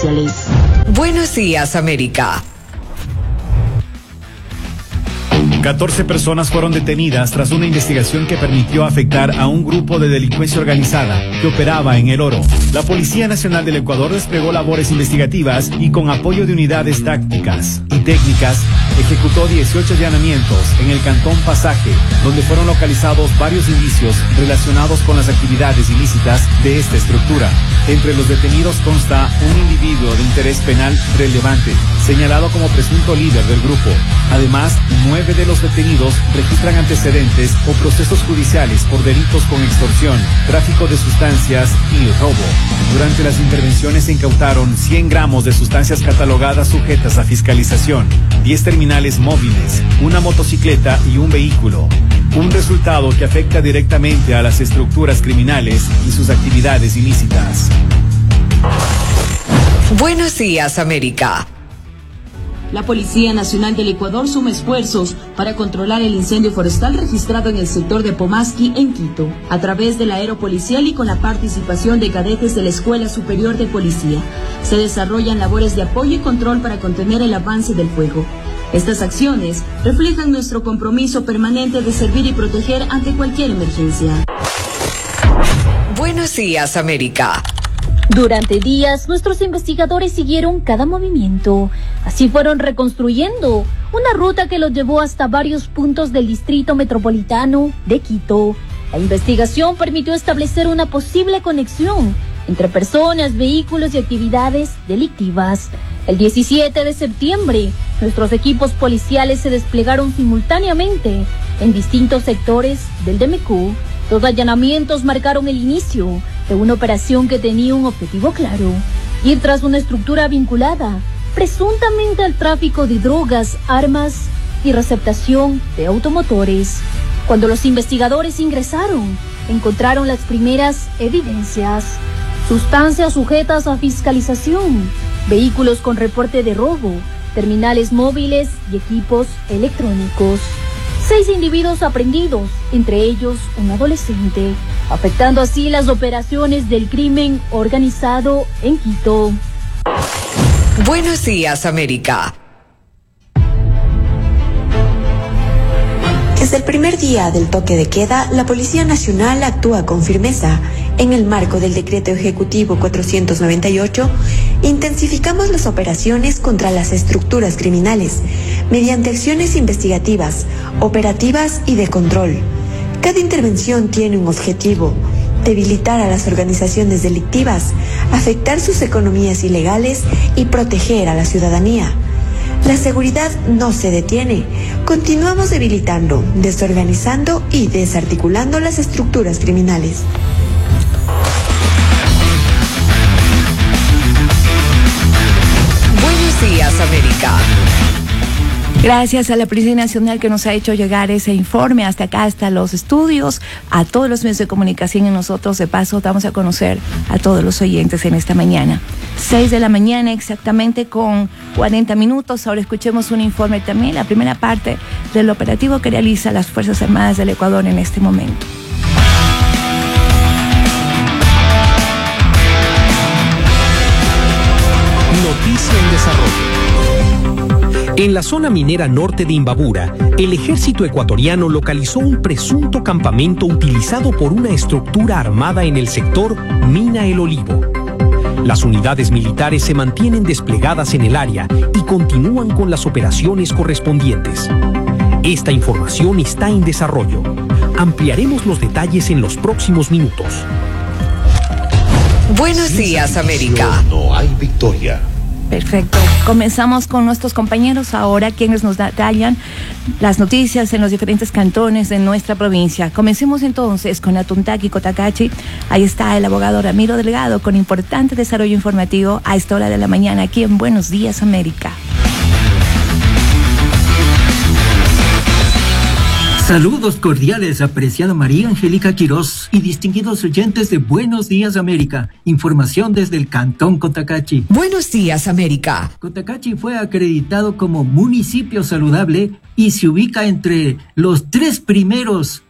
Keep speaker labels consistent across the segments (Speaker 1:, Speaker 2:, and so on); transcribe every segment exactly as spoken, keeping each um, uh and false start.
Speaker 1: policiales.
Speaker 2: Buenos días, América.
Speaker 3: catorce personas fueron detenidas tras una investigación que permitió afectar a un grupo de delincuencia organizada que operaba en El Oro. La Policía Nacional del Ecuador desplegó labores investigativas y con apoyo de unidades tácticas y técnicas ejecutó dieciocho allanamientos en el cantón Pasaje, donde fueron localizados varios indicios relacionados con las actividades ilícitas de esta estructura. Entre los detenidos consta un individuo de interés penal relevante, señalado como presunto líder del grupo. Además, nueve de los detenidos registran antecedentes o procesos judiciales por delitos con extorsión, tráfico de sustancias y robo. Durante las intervenciones se incautaron cien gramos de sustancias catalogadas sujetas a fiscalización, diez terminales móviles, una motocicleta y un vehículo. Un resultado que afecta directamente a las estructuras criminales y sus actividades ilícitas.
Speaker 2: Buenos días, América.
Speaker 1: La Policía Nacional del Ecuador suma esfuerzos para controlar el incendio forestal registrado en el sector de Pomasqui, en Quito, a través de la aeropolicial y con la participación de cadetes de la Escuela Superior de Policía. Se desarrollan labores de apoyo y control para contener el avance del fuego. Estas acciones reflejan nuestro compromiso permanente de servir y proteger ante cualquier emergencia.
Speaker 2: Buenos días, América.
Speaker 4: Durante días, nuestros investigadores siguieron cada movimiento. Así fueron reconstruyendo una ruta que los llevó hasta varios puntos del distrito metropolitano de Quito. La investigación permitió establecer una posible conexión entre personas, vehículos y actividades delictivas. El diecisiete de septiembre, nuestros equipos policiales se desplegaron simultáneamente en distintos sectores del D M Q. Los allanamientos marcaron el inicio de una operación que tenía un objetivo claro: ir tras una estructura vinculada presuntamente al tráfico de drogas, armas y receptación de automotores. Cuando los investigadores ingresaron, encontraron las primeras evidencias: sustancias sujetas a fiscalización, vehículos con reporte de robo, terminales móviles y equipos electrónicos. Seis individuos aprehendidos, entre ellos un adolescente, afectando así las operaciones del crimen organizado en Quito.
Speaker 2: Buenos días, América.
Speaker 5: Desde el primer día del toque de queda, la Policía Nacional actúa con firmeza. En el marco del Decreto Ejecutivo cuatrocientos noventa y ocho, intensificamos las operaciones contra las estructuras criminales, mediante acciones investigativas, operativas y de control. Cada intervención tiene un objetivo: debilitar a las organizaciones delictivas, afectar sus economías ilegales y proteger a la ciudadanía. La seguridad no se detiene. Continuamos debilitando, desorganizando y desarticulando las estructuras criminales.
Speaker 2: Buenos días, América.
Speaker 6: Gracias a la Policía Nacional que nos ha hecho llegar ese informe hasta acá, hasta los estudios, a todos los medios de comunicación, y nosotros de paso damos a conocer a todos los oyentes en esta mañana. Seis de la mañana exactamente con cuarenta minutos. Ahora escuchemos un informe también, la primera parte del operativo que realiza las Fuerzas Armadas del Ecuador en este momento.
Speaker 7: Noticia en desarrollo. En la zona minera norte de Imbabura, el ejército ecuatoriano localizó un presunto campamento utilizado por una estructura armada en el sector Mina El Olivo. Las unidades militares se mantienen desplegadas en el área y continúan con las operaciones correspondientes. Esta información está en desarrollo. Ampliaremos los detalles en los próximos minutos.
Speaker 2: Buenos días, América.
Speaker 8: No hay victoria.
Speaker 6: Perfecto. Comenzamos con nuestros compañeros ahora, quienes nos detallan las noticias en los diferentes cantones de nuestra provincia. Comencemos entonces con Atuntaqui, Cotacachi. Ahí está el abogado Ramiro Delgado con importante desarrollo informativo a esta hora de la mañana aquí en Buenos Días, América.
Speaker 9: Saludos cordiales, apreciada María Angélica Quirós y distinguidos oyentes de Buenos Días América. Información desde el Cantón Cotacachi.
Speaker 2: Buenos días, América.
Speaker 9: Cotacachi fue acreditado como municipio saludable y se ubica entre los tres primeros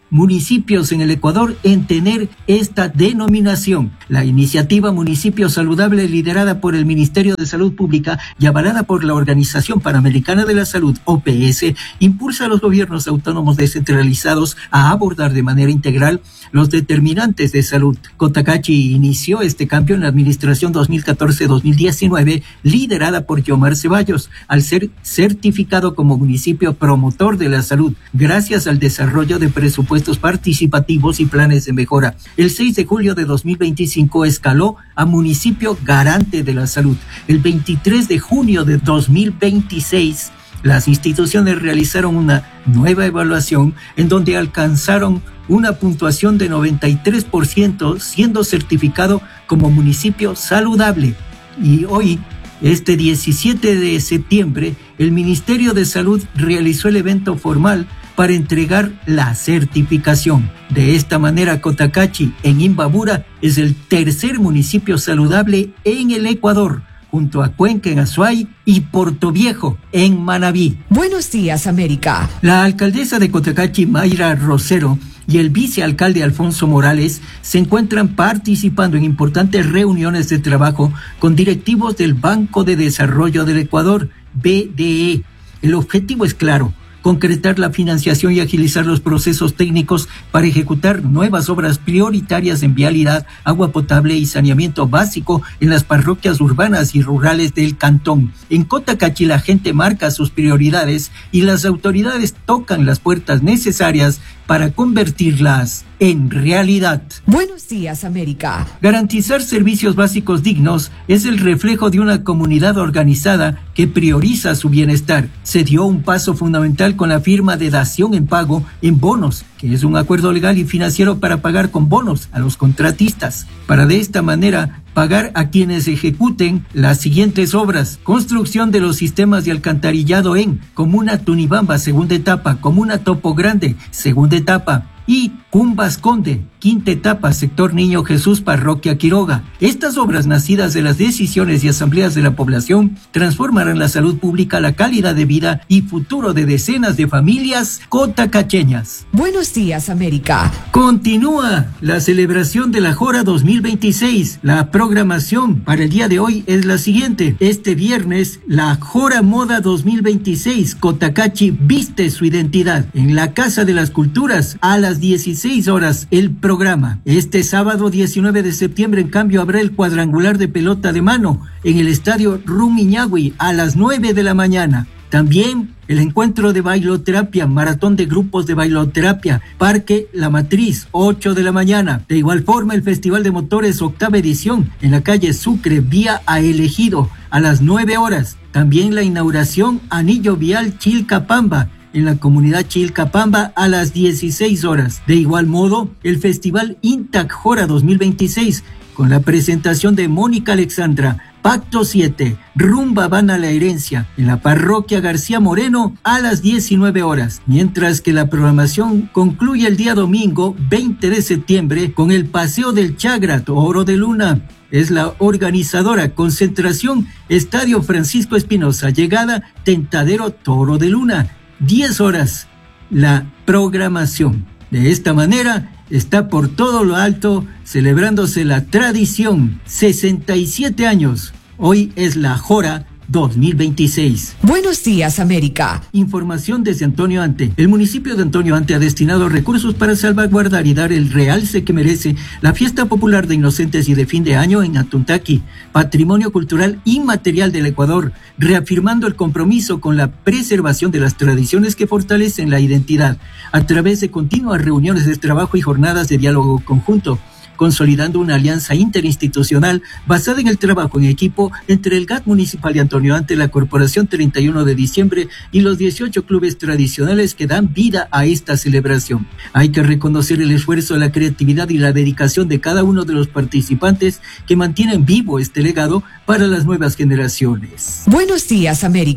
Speaker 9: municipios en el Ecuador en tener esta denominación. La iniciativa Municipio Saludable, liderada por el Ministerio de Salud Pública y avalada por la Organización Panamericana de la Salud, O P S, impulsa a los gobiernos autónomos descentralizados a abordar de manera integral los determinantes de salud. Cotacachi inició este cambio en la administración dos mil catorce a dos mil diecinueve, liderada por Yomar Ceballos, al ser certificado como municipio promotor de la salud, gracias al desarrollo de presupuestos participativos y planes de mejora. El seis de julio de dos mil veinticinco escaló a municipio garante de la salud. El veintitrés de junio de dos mil veintiséis, las instituciones realizaron una nueva evaluación en donde alcanzaron una puntuación de noventa y tres por ciento, siendo certificado como municipio saludable. Y hoy, este diecisiete de septiembre, el Ministerio de Salud realizó el evento formal para entregar la certificación. De esta manera, Cotacachi, en Imbabura, es el tercer municipio saludable en el Ecuador, junto a Cuenca en Azuay y Portoviejo en Manabí.
Speaker 2: Buenos días, América.
Speaker 9: La alcaldesa de Cotacachi, Mayra Rosero, y el vicealcalde Alfonso Morales se encuentran participando en importantes reuniones de trabajo con directivos del Banco de Desarrollo del Ecuador, B D E. El objetivo es claro: concretar la financiación y agilizar los procesos técnicos para ejecutar nuevas obras prioritarias en vialidad, agua potable y saneamiento básico en las parroquias urbanas y rurales del cantón. En Cotacachi la gente marca sus prioridades y las autoridades tocan las puertas necesarias para convertirlas en realidad.
Speaker 2: Buenos días, América.
Speaker 9: Garantizar servicios básicos dignos es el reflejo de una comunidad organizada que prioriza su bienestar. Se dio un paso fundamental con la firma de dación en pago en bonos, que es un acuerdo legal y financiero para pagar con bonos a los contratistas, para de esta manera pagar a quienes ejecuten las siguientes obras: construcción de los sistemas de alcantarillado en Comuna Tunibamba, segunda etapa; Comuna Topo Grande, segunda etapa; y Cumbas Conde, quinta etapa, sector Niño Jesús, parroquia Quiroga. Estas obras, nacidas de las decisiones y asambleas de la población, transformarán la salud pública, la calidad de vida y futuro de decenas de familias cotacacheñas.
Speaker 2: Buenos días, América.
Speaker 9: Continúa la celebración de la Jora dos mil veintiséis. La programación para el día de hoy es la siguiente. Este viernes, la Jora Moda dos mil veintiséis. Cotacachi viste su identidad en la Casa de las Culturas a las dieciséis horas el programa. Este sábado diecinueve de septiembre, en cambio, habrá el cuadrangular de pelota de mano en el estadio Rumiñahui a las nueve de la mañana. También el encuentro de bailoterapia, maratón de grupos de bailoterapia, Parque La Matriz, ocho de la mañana. De igual forma, el Festival de Motores, octava edición, en la calle Sucre, vía a Elegido, a las nueve horas. También la inauguración Anillo Vial Chilcapamba, en la comunidad Chilcapamba, a las dieciséis horas. De igual modo, el Festival Intac Jora dos mil veintiséis, con la presentación de Mónica Alexandra, Pacto siete, Rumba Van a la Herencia, en la parroquia García Moreno, a las diecinueve horas. Mientras que la programación concluye el día domingo veinte de septiembre con el Paseo del Chagra, Toro de Luna. Es la organizadora. Concentración, Estadio Francisco Espinosa. Llegada, Tentadero, Toro de Luna. diez horas la programación. De esta manera está por todo lo alto celebrándose la tradición. sesenta y siete años. Hoy es la Jora dos mil veintiséis.
Speaker 2: Buenos días, América.
Speaker 9: Información desde Antonio Ante. El municipio de Antonio Ante ha destinado recursos para salvaguardar y dar el realce que merece la fiesta popular de Inocentes y de fin de año en Atuntaqui, patrimonio cultural inmaterial del Ecuador, reafirmando el compromiso con la preservación de las tradiciones que fortalecen la identidad a través de continuas reuniones de trabajo y jornadas de diálogo conjunto, consolidando una alianza interinstitucional basada en el trabajo en equipo entre el G A T municipal de Antonio Ante, la Corporación treinta y uno de diciembre y los dieciocho clubes tradicionales que dan vida a esta celebración. Hay que reconocer el esfuerzo, la creatividad y la dedicación de cada uno de los participantes que mantienen vivo este legado para las nuevas generaciones.
Speaker 2: Buenos días, América.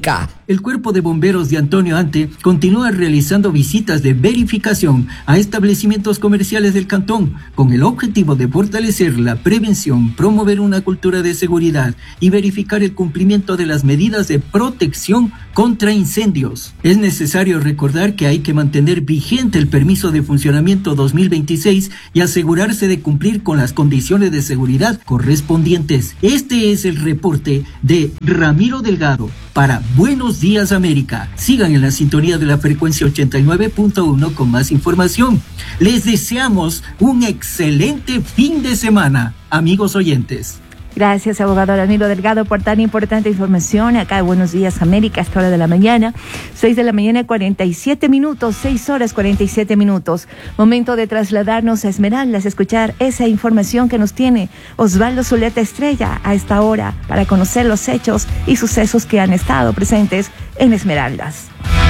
Speaker 9: El Cuerpo de Bomberos de Antonio Ante continúa realizando visitas de verificación a establecimientos comerciales del cantón con el objetivo de fortalecer la prevención, promover una cultura de seguridad y verificar el cumplimiento de las medidas de protección contra incendios. Es necesario recordar que hay que mantener vigente el permiso de funcionamiento dos mil veintiséis y asegurarse de cumplir con las condiciones de seguridad correspondientes. Este es el reporte de Ramiro Delgado para Buenos Días América. Sigan en la sintonía de la frecuencia ochenta y nueve punto uno con más información. Les deseamos un excelente fin de semana, amigos oyentes.
Speaker 6: Gracias, abogado Ramiro Delgado, por tan importante información. Acá en Buenos Días América, a esta hora de la mañana, seis de la mañana, cuarenta y siete minutos, seis horas cuarenta y siete minutos. Momento de trasladarnos a Esmeraldas, escuchar esa información que nos tiene Osvaldo Zuleta Estrella a esta hora para conocer los hechos y sucesos que han estado presentes en Esmeraldas.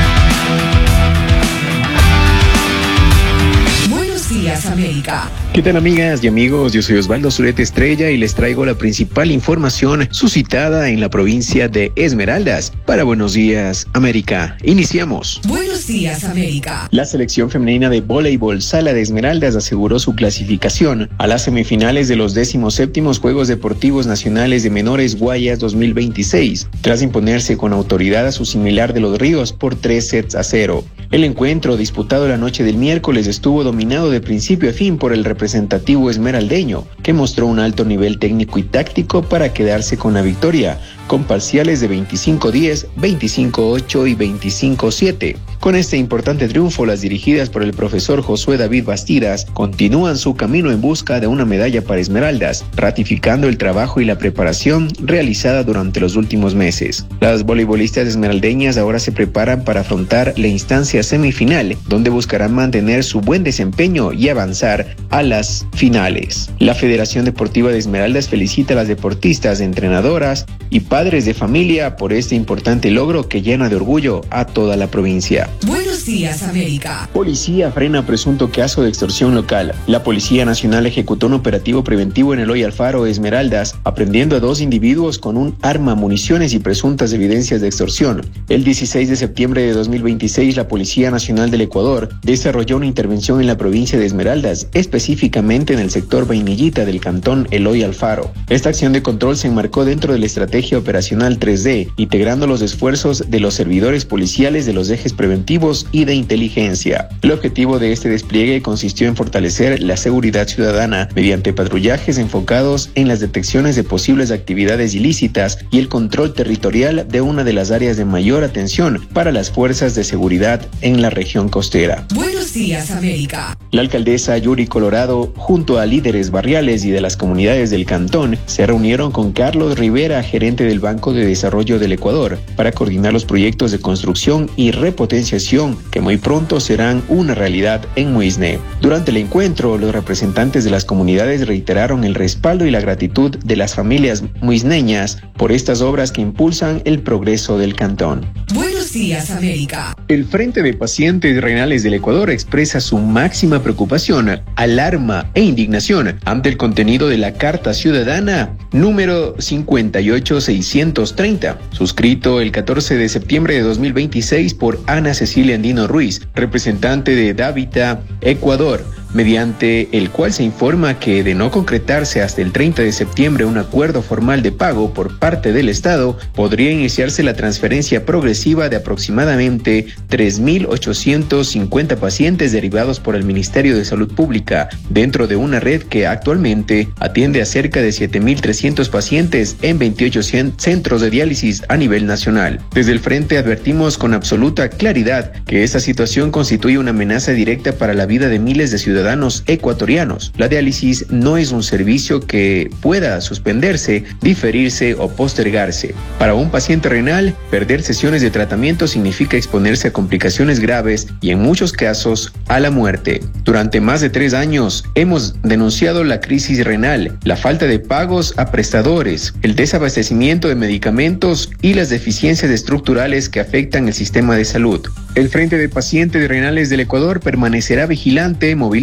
Speaker 2: Buenos Días América.
Speaker 8: ¿Qué tal, amigas y amigos? Yo soy Osvaldo Zuleta Estrella y les traigo la principal información suscitada en la provincia de Esmeraldas para Buenos Días América. Iniciamos.
Speaker 2: Buenos Días América.
Speaker 8: La selección femenina de voleibol Sala de Esmeraldas aseguró su clasificación a las semifinales de los décimos séptimos Juegos Deportivos Nacionales de Menores Guayas dos mil veintiséis, tras imponerse con autoridad a su similar de Los Ríos por tres sets a cero. El encuentro, disputado la noche del miércoles, estuvo dominado de principio a fin por el representativo esmeraldeño, que mostró un alto nivel técnico y táctico para quedarse con la victoria, con parciales de veinticinco diez, veinticinco ocho y veinticinco siete. Con este importante triunfo, las dirigidas por el profesor Josué David Bastidas continúan su camino en busca de una medalla para Esmeraldas, ratificando el trabajo y la preparación realizada durante los últimos meses. Las voleibolistas esmeraldeñas ahora se preparan para afrontar la instancia semifinal, donde buscarán mantener su buen desempeño y avanzar a las finales. La Federación Deportiva de Esmeraldas felicita a las deportistas, entrenadoras y padres de familia por este importante logro que llena de orgullo a toda la provincia.
Speaker 2: Buenos Días América.
Speaker 8: Policía frena presunto caso de extorsión local. La Policía Nacional ejecutó un operativo preventivo en Eloy Alfaro, Esmeraldas, aprendiendo a dos individuos con un arma, municiones y presuntas evidencias de extorsión. El dieciséis de septiembre de dos mil veintiséis, la Policía Nacional del Ecuador desarrolló una intervención en la provincia de Esmeraldas, específicamente en el sector Vainillita del cantón Eloy Alfaro. Esta acción de control se enmarcó dentro de la estrategia operacional tres D, integrando los esfuerzos de los servidores policiales de los ejes preventivos y de inteligencia. El objetivo de este despliegue consistió en fortalecer la seguridad ciudadana mediante patrullajes enfocados en las detecciones de posibles actividades ilícitas y el control territorial de una de las áreas de mayor atención para las fuerzas de seguridad en la región costera.
Speaker 2: Buenos Días América.
Speaker 8: La alcaldesa Yuri Colorado, junto a líderes barriales y de las comunidades del cantón, se reunieron con Carlos Rivera, gerente del Banco de Desarrollo del Ecuador, para coordinar los proyectos de construcción y repotenciación que muy pronto serán una realidad en Muisne. Durante el encuentro, los representantes de las comunidades reiteraron el respaldo y la gratitud de las familias muisneñas por estas obras que impulsan el progreso del cantón.
Speaker 2: Buenos Días América.
Speaker 8: El Frente de Pacientes Renales del Ecuador expresa su máxima preocupación, alarma e indignación ante el contenido de la Carta Ciudadana número cincuenta y ocho seiscientos treinta, suscrito el catorce de septiembre de dos mil veintiséis por Ana Cecilia Andino Ruiz, representante de Davita, Ecuador, mediante el cual se informa que, de no concretarse hasta el treinta de septiembre un acuerdo formal de pago por parte del Estado, podría iniciarse la transferencia progresiva de aproximadamente tres mil ochocientos cincuenta pacientes derivados por el Ministerio de Salud Pública, dentro de una red que actualmente atiende a cerca de siete mil trescientos pacientes en veintiocho centros de diálisis a nivel nacional. Desde el Frente advertimos con absoluta claridad que esta situación constituye una amenaza directa para la vida de miles de ciudadanos ciudadanos ecuatorianos. La diálisis no es un servicio que pueda suspenderse, diferirse o postergarse. Para un paciente renal, perder sesiones de tratamiento significa exponerse a complicaciones graves y en muchos casos a la muerte. Durante más de tres años hemos denunciado la crisis renal, la falta de pagos a prestadores, el desabastecimiento de medicamentos y las deficiencias estructurales que afectan el sistema de salud. El Frente de Pacientes Renales del Ecuador permanecerá vigilante, movilizado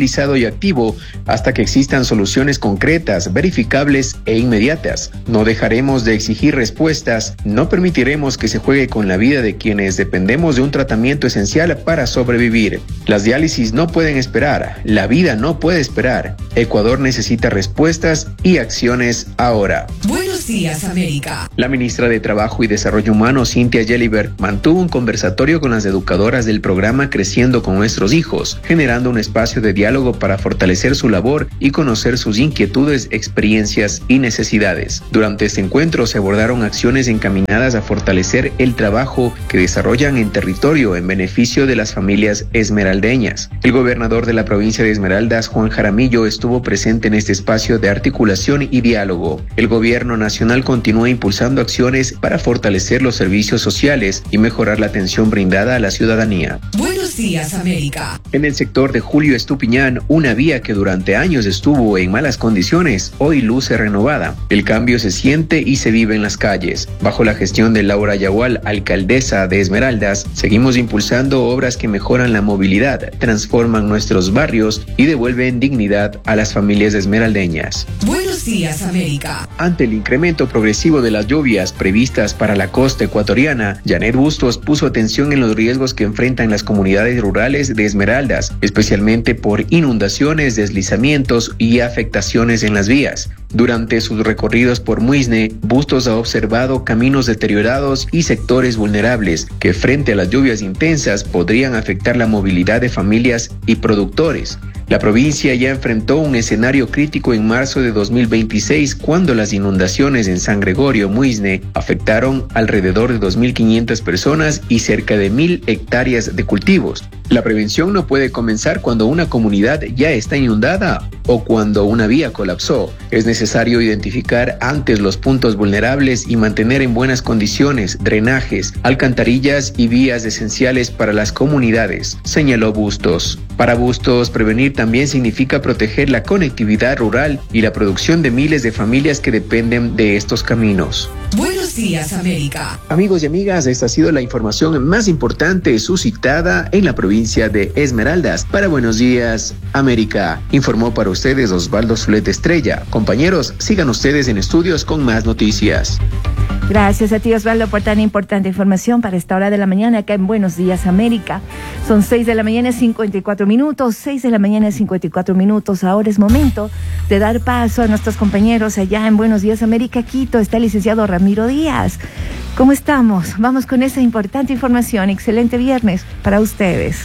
Speaker 8: utilizado y activo hasta que existan soluciones concretas, verificables e inmediatas. No dejaremos de exigir respuestas, no permitiremos que se juegue con la vida de quienes dependemos de un tratamiento esencial para sobrevivir. Las diálisis no pueden esperar, la vida no puede esperar. Ecuador necesita respuestas y acciones ahora.
Speaker 2: Buenos días, América.
Speaker 8: La ministra de Trabajo y Desarrollo Humano, Cynthia Gelibert, mantuvo un conversatorio con las educadoras del programa Creciendo con Nuestros Hijos, generando un espacio de diálogo para fortalecer su labor y conocer sus inquietudes, experiencias y necesidades. Durante este encuentro se abordaron acciones encaminadas a fortalecer el trabajo que desarrollan en territorio en beneficio de las familias esmeraldeñas. El gobernador de la provincia de Esmeraldas, Juan Jaramillo, estuvo presente en este espacio de articulación y diálogo. El gobierno nacional continúa impulsando acciones para fortalecer los servicios sociales y mejorar la atención brindada a la ciudadanía.
Speaker 2: Buenos días, América.
Speaker 8: En el sector de Julio Estupiñán, una vía que durante años estuvo en malas condiciones, hoy luce renovada. El cambio se siente y se vive en las calles. Bajo la gestión de Laura Yagual, alcaldesa de Esmeraldas, seguimos impulsando obras que mejoran la movilidad, transforman nuestros barrios y devuelven dignidad a las familias esmeraldeñas.
Speaker 2: Buenos días, América.
Speaker 8: Ante el incremento progresivo de las lluvias previstas para la costa ecuatoriana, Janet Bustos puso atención en los riesgos que enfrentan las comunidades rurales de Esmeraldas, especialmente por inundaciones, deslizamientos y afectaciones en las vías. Durante sus recorridos por Muisne, Bustos ha observado caminos deteriorados y sectores vulnerables que frente a las lluvias intensas podrían afectar la movilidad de familias y productores. La provincia ya enfrentó un escenario crítico en marzo de dos mil veintiséis cuando las inundaciones en San Gregorio, Muisne, afectaron alrededor de dos mil quinientas personas y cerca de mil hectáreas de cultivos. La prevención no puede comenzar cuando una comunidad ya está inundada o cuando una vía colapsó. Es necesario identificar antes los puntos vulnerables y mantener en buenas condiciones drenajes, alcantarillas y vías esenciales para las comunidades, señaló Bustos. Para Bustos, prevenir también significa proteger la conectividad rural y la producción de miles de familias que dependen de estos caminos.
Speaker 2: Buenos días, América.
Speaker 8: Amigos y amigas, esta ha sido la información más importante suscitada en la provincia de Esmeraldas. Para Buenos Días, América, informó para ustedes Osvaldo Zuleta Estrella. Compañeros, sigan ustedes en estudios con más noticias.
Speaker 6: Gracias a ti, Osvaldo, por tan importante información para esta hora de la mañana acá en Buenos Días, América. Son seis de la mañana, cincuenta y cuatro minutos, seis de la mañana, cincuenta y cuatro minutos. Ahora es momento de dar paso a nuestros compañeros allá en Buenos Días, América, Quito. Está el licenciado Ramiro Díaz. ¿Cómo estamos? Vamos con esa importante información. Excelente viernes para ustedes.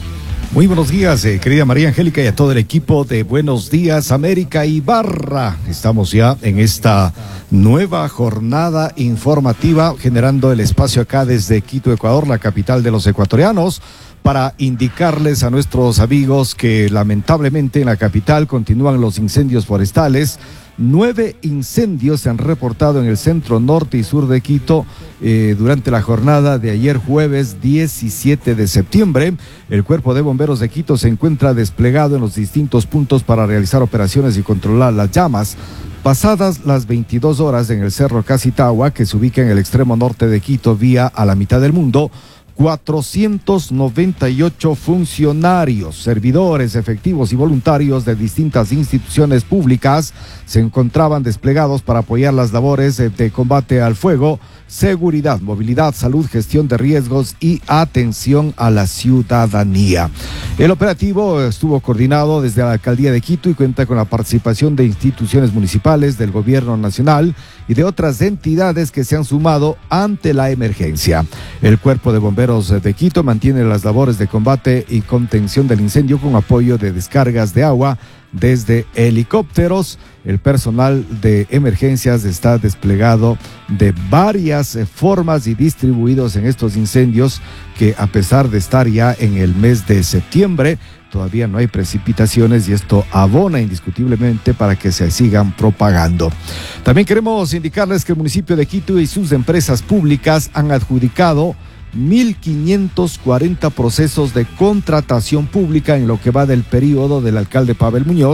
Speaker 10: Muy buenos días, eh, querida María Angélica, y a todo el equipo de Buenos Días América y Barra. Estamos ya en esta nueva jornada informativa, generando el espacio acá desde Quito, Ecuador, la capital de los ecuatorianos, para indicarles a nuestros amigos que lamentablemente en la capital continúan los incendios forestales. Nueve incendios se han reportado en el centro, norte y sur de Quito eh, durante la jornada de ayer jueves diecisiete de septiembre. El Cuerpo de Bomberos de Quito se encuentra desplegado en los distintos puntos para realizar operaciones y controlar las llamas. Pasadas las veintidós horas en el Cerro Casitagua, que se ubica en el extremo norte de Quito, vía a la mitad del mundo, cuatrocientos noventa y ocho funcionarios, servidores, efectivos y voluntarios de distintas instituciones públicas se encontraban desplegados para apoyar las labores de, de combate al fuego, seguridad, movilidad, salud, gestión de riesgos y atención a la ciudadanía. El operativo estuvo coordinado desde la Alcaldía de Quito y cuenta con la participación de instituciones municipales, del Gobierno Nacional y de otras entidades que se han sumado ante la emergencia. El Cuerpo de Bomberos de Quito mantiene las labores de combate y contención del incendio con apoyo de descargas de agua desde helicópteros. El personal de emergencias está desplegado de varias formas y distribuidos en estos incendios que, a pesar de estar ya en el mes de septiembre, todavía no hay precipitaciones y esto abona indiscutiblemente para que se sigan propagando. También queremos indicarles que el municipio de Quito y sus empresas públicas han adjudicado mil quinientos cuarenta procesos de contratación pública en lo que va del periodo del alcalde Pavel Muñoz,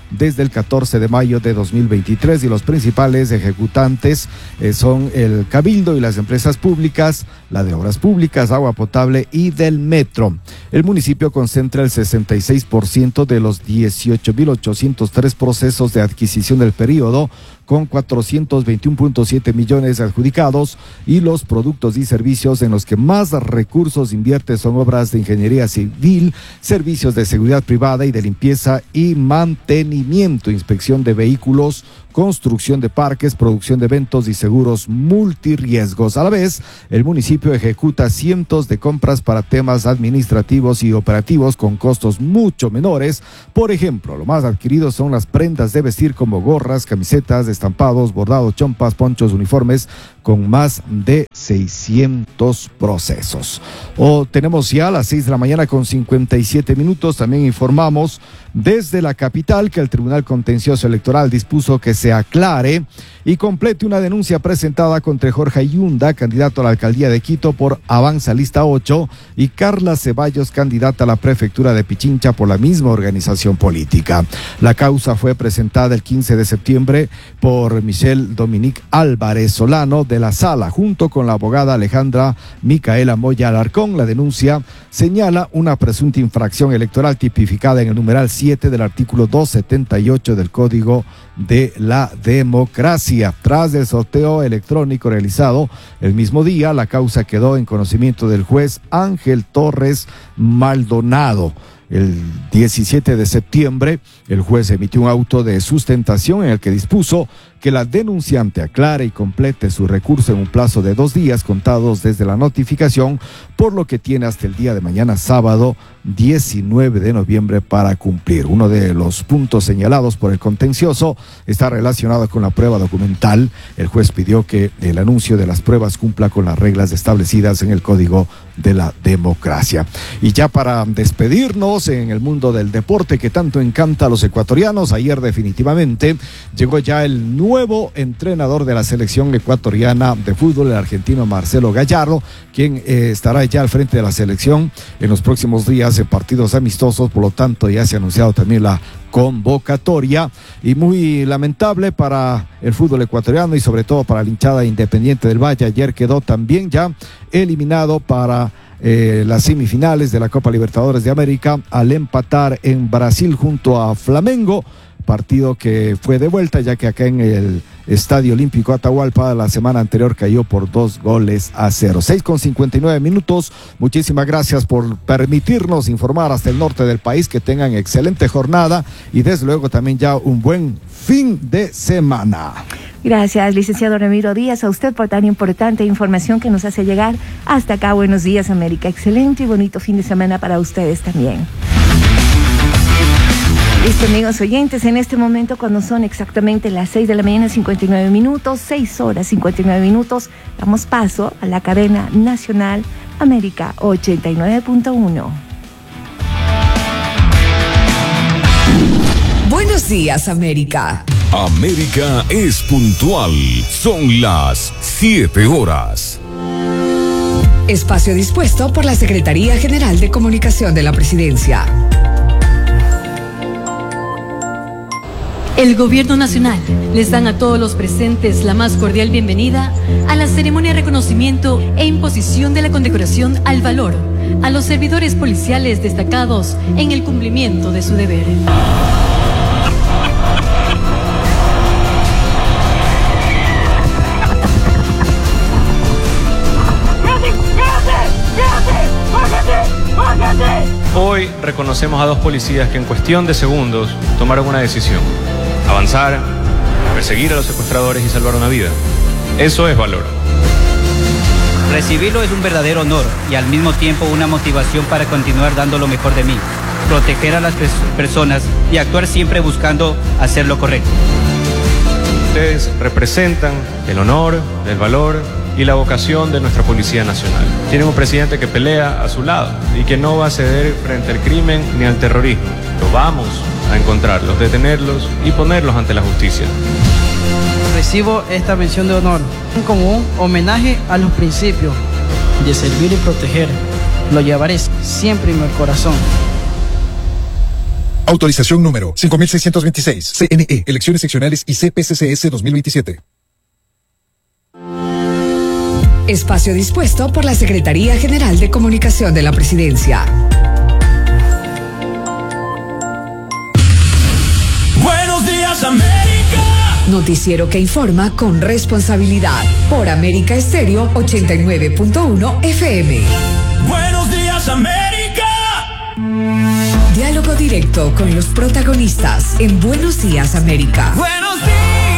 Speaker 10: desde el catorce de mayo de dos mil veintitrés y los principales ejecutantes eh, son el Cabildo y las empresas públicas, la de Obras Públicas, Agua Potable y del Metro. El municipio concentra el sesenta y seis por ciento de los dieciocho mil ochocientos tres procesos de adquisición del periodo, con cuatrocientos veintiuno punto siete millones adjudicados, y los productos y servicios en los que más recursos invierte son obras de ingeniería civil, servicios de seguridad privada y de limpieza y mantenimiento, inspección de vehículos, construcción de parques, producción de eventos y seguros multirriesgos. A la vez, el municipio ejecuta cientos de compras para temas administrativos y operativos con costos mucho menores. Por ejemplo, lo más adquirido son las prendas de vestir como gorras, camisetas, estampados, bordados, chompas, ponchos, uniformes, con más de seiscientos procesos. O tenemos ya a las seis de la mañana con cincuenta y siete minutos. También informamos desde la capital que el Tribunal Contencioso Electoral dispuso que se aclare y complete una denuncia presentada contra Jorge Ayunda, candidato a la alcaldía de Quito por Avanza Lista ocho, y Carla Ceballos, candidata a la prefectura de Pichincha por la misma organización política. La causa fue presentada el quince de septiembre por Michelle Dominique Álvarez Solano de la Sala, junto con la abogada Alejandra Micaela Moya Alarcón. La denuncia señala una presunta infracción electoral tipificada en el numeral siete del artículo doscientos setenta y ocho del Código de la Democracia. Tras el sorteo electrónico realizado el mismo día, la causa quedó en conocimiento del juez Ángel Torres Maldonado. El diecisiete de septiembre, el juez emitió un auto de sustentación en el que dispuso que la denunciante aclare y complete su recurso en un plazo de dos días contados desde la notificación, por lo que tiene hasta el día de mañana, sábado diecinueve de noviembre, para cumplir. Uno de los puntos señalados por el contencioso está relacionado con la prueba documental. El juez pidió que el anuncio de las pruebas cumpla con las reglas establecidas en el Código de la Democracia. Y ya para despedirnos, en el mundo del deporte que tanto encanta a los ecuatorianos, ayer definitivamente llegó ya el nuevo entrenador de la selección ecuatoriana de fútbol, el argentino Marcelo Gallardo, quien eh, estará ya al frente de la selección en los próximos días en partidos amistosos. Por lo tanto, ya se ha anunciado también la convocatoria, y muy lamentable para el fútbol ecuatoriano y sobre todo para la hinchada Independiente del Valle. Ayer quedó también ya eliminado para eh, las semifinales de la Copa Libertadores de América al empatar en Brasil junto a Flamengo, partido que fue de vuelta, ya que acá en el Estadio Olímpico Atahualpa la semana anterior cayó por dos goles a cero. seis con cincuenta y nueve minutos. Muchísimas gracias por permitirnos informar hasta el norte del país. Que tengan excelente jornada y desde luego también ya un buen fin de semana.
Speaker 6: Gracias, licenciado Ramiro Díaz, a usted por tan importante información que nos hace llegar hasta acá. Buenos días, América. Excelente y bonito fin de semana para ustedes también. Listo, amigos oyentes, en este momento, cuando son exactamente las seis de la mañana, cincuenta y nueve minutos, seis horas cincuenta y nueve minutos, damos paso a la cadena nacional América ochenta y nueve punto uno.
Speaker 2: Buenos días, América.
Speaker 11: América es puntual. Son las siete horas.
Speaker 2: Espacio dispuesto por la Secretaría General de Comunicación de la Presidencia.
Speaker 12: El Gobierno Nacional les dan a todos los presentes la más cordial bienvenida a la ceremonia de reconocimiento e imposición de la condecoración al valor a los servidores policiales destacados en el cumplimiento de su deber.
Speaker 13: Hoy reconocemos a dos policías que en cuestión de segundos tomaron una decisión: avanzar, perseguir a los secuestradores y salvar una vida. Eso es valor.
Speaker 14: Recibirlo es un verdadero honor y al mismo tiempo una motivación para continuar dando lo mejor de mí, proteger a las personas y actuar siempre buscando hacer lo correcto.
Speaker 13: Ustedes representan el honor, el valor y la vocación de nuestra Policía Nacional. Tienen un presidente que pelea a su lado y que no va a ceder frente al crimen ni al terrorismo. Lo vamos a encontrarlos, detenerlos y ponerlos ante la justicia.
Speaker 15: Recibo esta mención de honor como un homenaje a los principios de servir y proteger. Lo llevaré siempre en mi corazón.
Speaker 16: Autorización número cinco mil seiscientos veintiséis. C N E, Elecciones Seccionales y C P C C S dos mil veintisiete.
Speaker 2: Espacio dispuesto por la Secretaría General de Comunicación de la Presidencia.
Speaker 17: Buenos días, América.
Speaker 2: Noticiero que informa con responsabilidad por América Estéreo ochenta y nueve punto uno F M.
Speaker 17: Buenos días, América.
Speaker 2: Diálogo directo con los protagonistas en Buenos Días, América.
Speaker 17: Buenos días.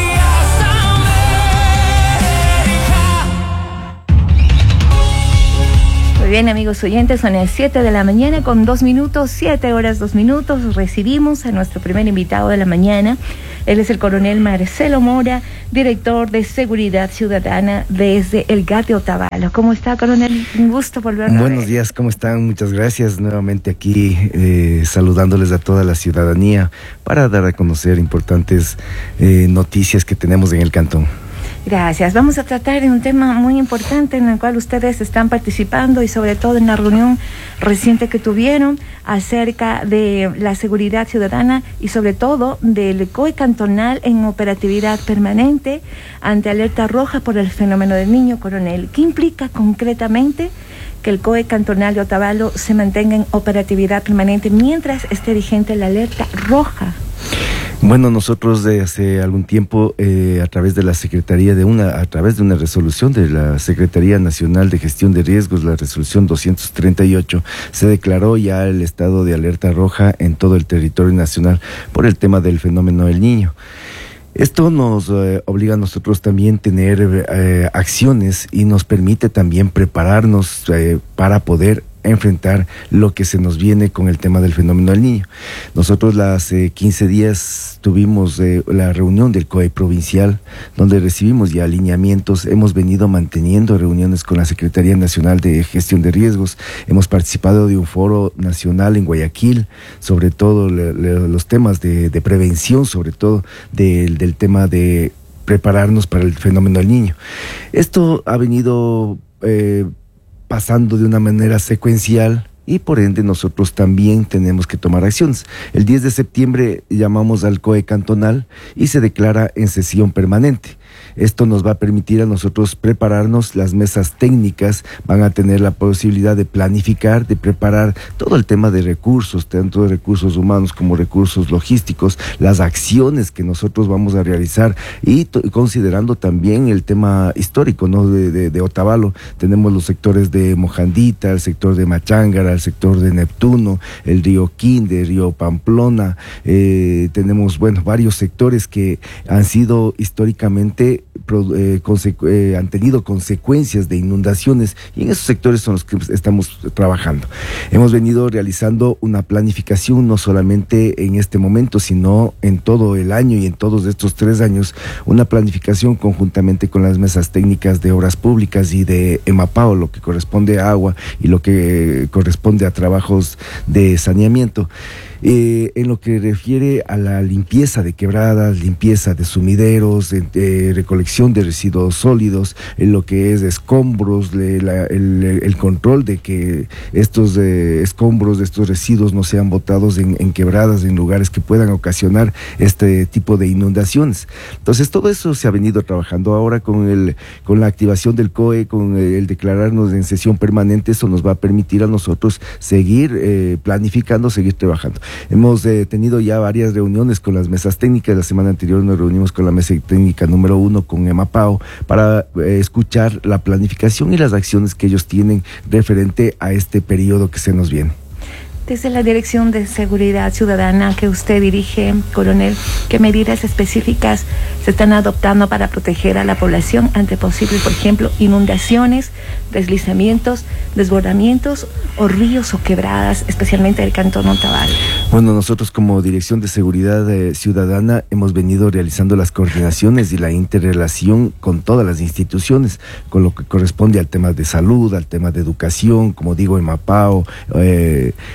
Speaker 6: Muy bien, amigos oyentes, son las siete de la mañana con dos minutos, siete horas dos minutos. Recibimos a nuestro primer invitado de la mañana. Él es el coronel Marcelo Mora, director de Seguridad Ciudadana desde el G A T de Otavalo. ¿Cómo está, coronel? Un gusto volver a
Speaker 18: Buenos días, ¿cómo están? Muchas gracias. Nuevamente aquí eh, saludándoles a toda la ciudadanía para dar a conocer importantes eh, noticias que tenemos en el cantón.
Speaker 6: Gracias. Vamos a tratar de un tema muy importante en el cual ustedes están participando y sobre todo en la reunión reciente que tuvieron acerca de la seguridad ciudadana y sobre todo del C O E cantonal en operatividad permanente ante alerta roja por el fenómeno del Niño, coronel. ¿Qué implica concretamente que el C O E cantonal de Otavalo se mantenga en operatividad permanente mientras esté vigente la alerta roja?
Speaker 18: Bueno, nosotros desde hace algún tiempo, eh, a través de la Secretaría de una, a través de una resolución de la Secretaría Nacional de Gestión de Riesgos, la resolución doscientos treinta y ocho, se declaró ya el estado de alerta roja en todo el territorio nacional por el tema del fenómeno del Niño. Esto nos eh, obliga a nosotros también a tener eh, acciones y nos permite también prepararnos eh, para poder enfrentar lo que se nos viene con el tema del fenómeno del Niño. Nosotros hace quince días tuvimos eh, la reunión del C O E provincial, donde recibimos ya alineamientos. Hemos venido manteniendo reuniones con la Secretaría Nacional de Gestión de Riesgos. Hemos participado de un foro nacional en Guayaquil, sobre todo le, le, los temas de, de prevención, sobre todo de, del tema de prepararnos para el fenómeno del Niño. Esto ha venido eh, pasando de una manera secuencial y por ende nosotros también tenemos que tomar acciones. El diez de septiembre llamamos al C O E cantonal y se declara en sesión permanente. Esto nos va a permitir a nosotros prepararnos. Las mesas técnicas van a tener la posibilidad de planificar, de preparar todo el tema de recursos, tanto de recursos humanos como recursos logísticos, las acciones que nosotros vamos a realizar y considerando también el tema histórico, ¿no? de, de, de Otavalo. Tenemos los sectores de Mojandita, el sector de Machángara, el sector de Neptuno, el río Quinde, el río Pamplona. Eh, tenemos, bueno, varios sectores que han sido históricamente Eh, eh, han tenido consecuencias de inundaciones y en esos sectores son los que estamos trabajando. Hemos venido realizando una planificación no solamente en este momento, sino en todo el año y en todos estos tres años, una planificación conjuntamente con las mesas técnicas de obras públicas y de EMAPAO, lo que corresponde a agua y lo que corresponde a trabajos de saneamiento. Eh, en lo que refiere a la limpieza de quebradas, limpieza de sumideros, de, de recolección de residuos sólidos, en lo que es escombros, de la, el, el control de que estos eh, escombros, de estos residuos no sean botados en, en quebradas, en lugares que puedan ocasionar este tipo de inundaciones. Entonces todo eso se ha venido trabajando ahora con, el, con la activación del C O E, con el declararnos en sesión permanente. Eso nos va a permitir a nosotros seguir eh, planificando, seguir trabajando. Hemos eh, tenido ya varias reuniones con las mesas técnicas. La semana anterior nos reunimos con la mesa técnica número uno, con EMAPAO, para eh, escuchar la planificación y las acciones que ellos tienen referente a este periodo que se nos viene.
Speaker 6: Desde la Dirección de Seguridad Ciudadana que usted dirige, coronel, ¿qué medidas específicas se están adoptando para proteger a la población ante posibles, por ejemplo, inundaciones, deslizamientos, desbordamientos o ríos o quebradas, especialmente del Cantón Otavalo?
Speaker 18: Bueno, nosotros como Dirección de Seguridad eh, Ciudadana hemos venido realizando las coordinaciones y la interrelación con todas las instituciones, con lo que corresponde al tema de salud, al tema de educación, como digo, EMAPAO, eh,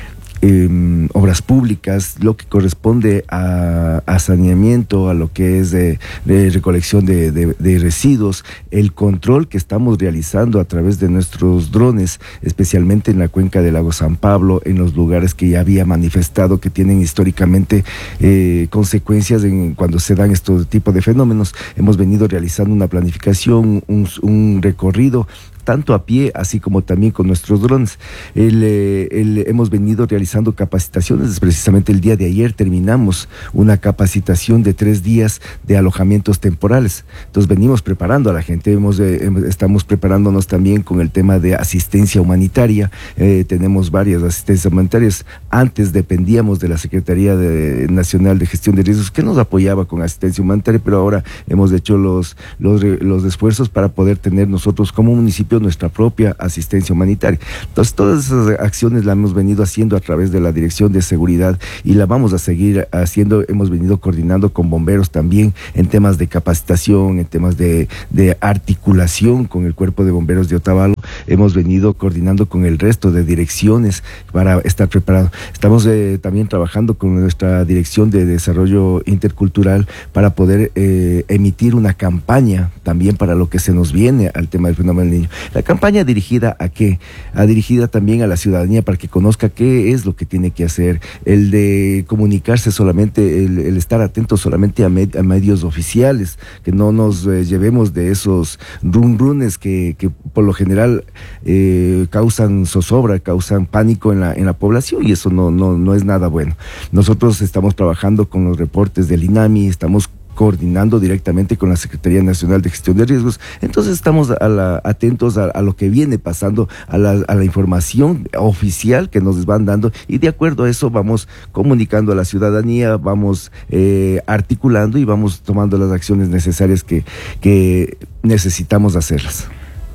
Speaker 18: eh, obras públicas, lo que corresponde a, a saneamiento, a lo que es de, de recolección de, de, de residuos, el control que estamos realizando a través de nuestros drones, especialmente en la cuenca del lago San Pablo, en los lugares que ya había manifestado que tienen históricamente eh, consecuencias en cuando se dan estos tipos de fenómenos. Hemos venido realizando una planificación, un, un recorrido tanto a pie, así como también con nuestros drones. El, el, hemos venido realizando capacitaciones, precisamente el día de ayer terminamos una capacitación de tres días de alojamientos temporales. Entonces venimos preparando a la gente, hemos, eh, estamos preparándonos también con el tema de asistencia humanitaria, eh, tenemos varias asistencias humanitarias. Antes dependíamos de la Secretaría de, Nacional de Gestión de Riesgos, que nos apoyaba con asistencia humanitaria, pero ahora hemos hecho los, los, los esfuerzos para poder tener nosotros como municipio nuestra propia asistencia humanitaria. Entonces todas esas acciones las hemos venido haciendo a través de la Dirección de Seguridad y la vamos a seguir haciendo. Hemos venido coordinando con bomberos también en temas de capacitación, en temas de, de articulación con el Cuerpo de Bomberos de Otavalo. Hemos venido coordinando con el resto de direcciones para estar preparados. Estamos eh, también trabajando con nuestra Dirección de Desarrollo Intercultural para poder eh, emitir una campaña también para lo que se nos viene al tema del fenómeno del niño. La campaña dirigida a qué? A dirigida también a la ciudadanía para que conozca qué es lo que tiene que hacer, el de comunicarse solamente, el, el estar atento solamente a, med, a medios oficiales, que no nos eh, llevemos de esos run runes que, que por lo general eh, causan zozobra, causan pánico en la, en la población, y eso no, no, no es nada bueno. Nosotros estamos trabajando con los reportes del INAMI, estamos coordinando directamente con la Secretaría Nacional de Gestión de Riesgos. Entonces estamos a la, atentos a, a lo que viene pasando, a la, a la información oficial que nos van dando, y de acuerdo a eso vamos comunicando a la ciudadanía, vamos eh, articulando y vamos tomando las acciones necesarias que, que necesitamos hacerlas.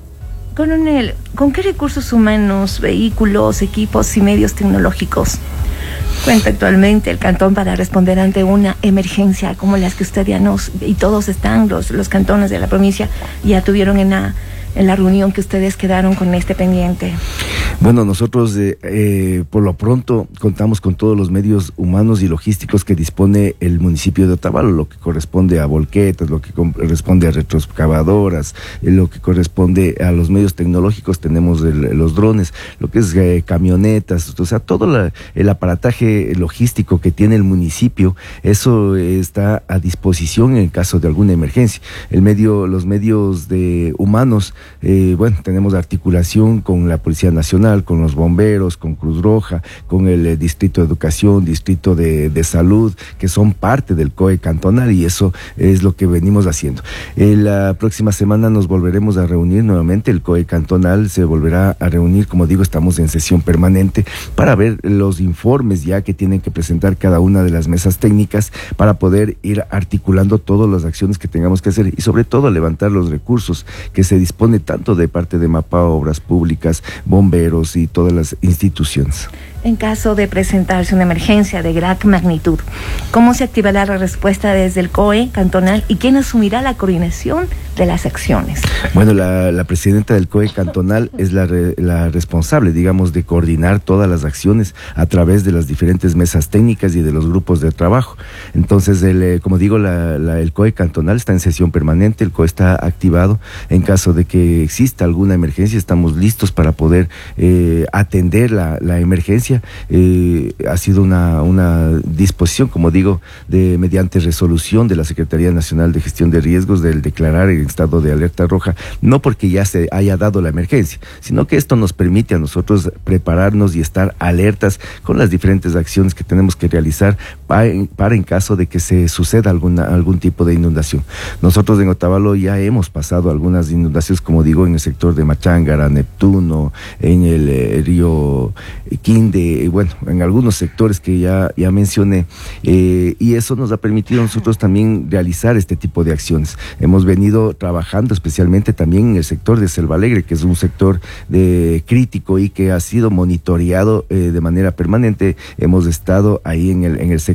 Speaker 6: Coronel, ¿con qué recursos humanos, vehículos, equipos y medios tecnológicos cuenta actualmente el cantón para responder ante una emergencia como las que usted ya nos, y todos están, los, los cantones de la provincia ya tuvieron en la, en la reunión que ustedes quedaron con este pendiente?
Speaker 18: Bueno, nosotros eh, eh, por lo pronto contamos con todos los medios humanos y logísticos que dispone el municipio de Otavalo, lo que corresponde a volquetas, lo que corresponde a retroexcavadoras, eh, lo que corresponde a los medios tecnológicos, tenemos el, los drones, lo que es eh, camionetas, o sea, todo la, el aparataje logístico que tiene el municipio, eso eh, está a disposición en caso de alguna emergencia. El medio, los medios de humanos, eh, bueno, tenemos articulación con la Policía Nacional, con los bomberos, con Cruz Roja, con el eh, Distrito de Educación, Distrito de, de Salud, que son parte del C O E cantonal, y eso es lo que venimos haciendo. Eh, la próxima semana nos volveremos a reunir nuevamente, el C O E cantonal se volverá a reunir, como digo, estamos en sesión permanente para ver los informes ya que tienen que presentar cada una de las mesas técnicas para poder ir articulando todas las acciones que tengamos que hacer y sobre todo levantar los recursos que se dispone tanto de parte de MAPA, Obras Públicas, bomberos y todas las instituciones.
Speaker 6: En caso de presentarse una emergencia de gran magnitud, ¿cómo se activará la respuesta desde el C O E cantonal y quién asumirá la coordinación de las acciones?
Speaker 18: Bueno, la, la presidenta del C O E cantonal es la, re, la responsable, digamos, de coordinar todas las acciones a través de las diferentes mesas técnicas y de los grupos de trabajo. Entonces, el, como digo, la, la, el C O E cantonal está en sesión permanente, el C O E está activado. En caso de que exista alguna emergencia, estamos listos para poder eh, atender la, la emergencia. Eh, ha sido una, una disposición, como digo, de mediante resolución de la Secretaría Nacional de Gestión de Riesgos del declarar el estado de alerta roja, no porque ya se haya dado la emergencia, sino que esto nos permite a nosotros prepararnos y estar alertas con las diferentes acciones que tenemos que realizar para, para en caso de que se suceda alguna, algún tipo de inundación. Nosotros en Otavalo ya hemos pasado algunas inundaciones, como digo, en el sector de Machángara, Neptuno, en el eh, río Quinde, Eh, bueno, en algunos sectores que ya, ya mencioné, eh, y eso nos ha permitido a nosotros también realizar este tipo de acciones. Hemos venido trabajando especialmente también en el sector de Selva Alegre, que es un sector de, crítico y que ha sido monitoreado eh, de manera permanente. Hemos estado ahí en el, en el sector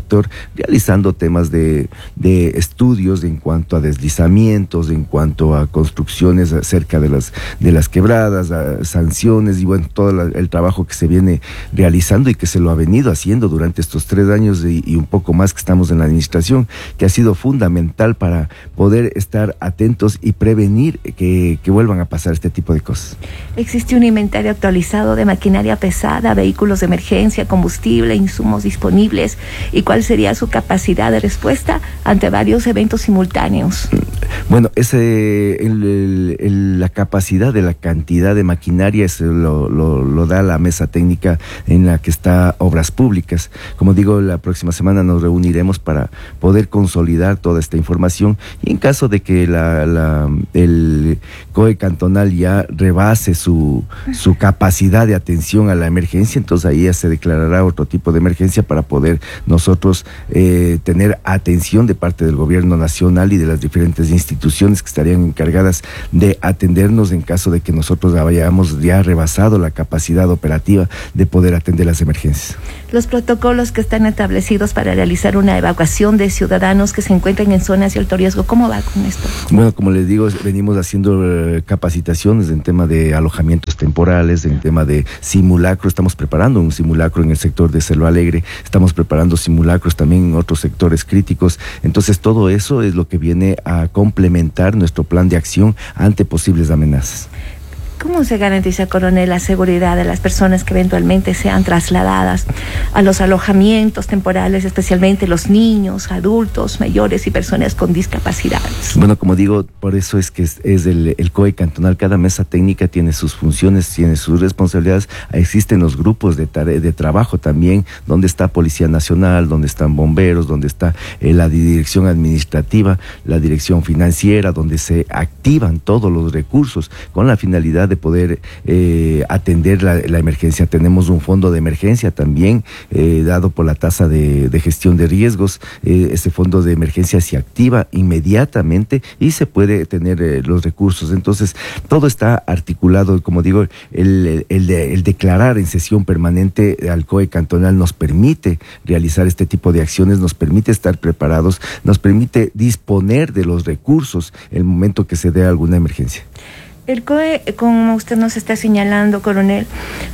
Speaker 18: sector, realizando temas de, de estudios en cuanto a deslizamientos, en cuanto a construcciones cerca de las, de las quebradas, a sanciones y bueno, todo la, el trabajo que se viene realizando y que se lo ha venido haciendo durante estos tres años y, y un poco más que estamos en la administración, que ha sido fundamental para poder estar atentos y prevenir que, que vuelvan a pasar este tipo de cosas.
Speaker 6: ¿Existe un inventario actualizado de maquinaria pesada, vehículos de emergencia, combustible, insumos disponibles? ¿Y cuál sería su capacidad de respuesta ante varios eventos simultáneos?
Speaker 18: Bueno, ese, el, el, el, la capacidad de la cantidad de maquinaria es, lo, lo, lo da la mesa técnica en la que está Obras Públicas. Como digo, la próxima semana nos reuniremos para poder consolidar toda esta información y en caso de que la, la, el C O E cantonal ya rebase su, su capacidad de atención a la emergencia, entonces ahí ya se declarará otro tipo de emergencia para poder nosotros eh, tener atención de parte del gobierno nacional y de las diferentes instituciones que estarían encargadas de atendernos en caso de que nosotros hayamos ya rebasado la capacidad operativa de poder atender las emergencias.
Speaker 6: Los protocolos que están establecidos para realizar una evacuación de ciudadanos que se encuentran en zonas de alto riesgo, ¿cómo va con esto?
Speaker 18: Bueno, como les digo, venimos haciendo eh, capacitaciones en tema de alojamientos temporales, en tema de simulacro. Estamos preparando un simulacro en el sector de Selva Alegre, estamos preparando simulacros también en otros sectores críticos. Entonces, todo eso es lo que viene a complementar nuestro plan de acción ante posibles amenazas.
Speaker 6: ¿Cómo se garantiza, coronel, la seguridad de las personas que eventualmente sean trasladadas a los alojamientos temporales, especialmente los niños, adultos, mayores y personas con discapacidades?
Speaker 18: Bueno, como digo, por eso es que es, es el, el C O E cantonal. Cada mesa técnica tiene sus funciones, tiene sus responsabilidades. Existen los grupos de, tare- de trabajo también, donde está Policía Nacional, donde están bomberos, donde está eh, la dirección administrativa, la dirección financiera, donde se activan todos los recursos con la finalidad de poder eh, atender la, la emergencia. Tenemos un fondo de emergencia también eh, dado por la tasa de, de gestión de riesgos. Eh, ese fondo de emergencia se activa inmediatamente y se puede tener eh, los recursos. Entonces, todo está articulado. Como digo, el, el, de, el declarar en sesión permanente al C O E cantonal nos permite realizar este tipo de acciones, nos permite estar preparados, nos permite disponer de los recursos en el momento que se dé alguna emergencia.
Speaker 6: El C O E, como usted nos está señalando, coronel,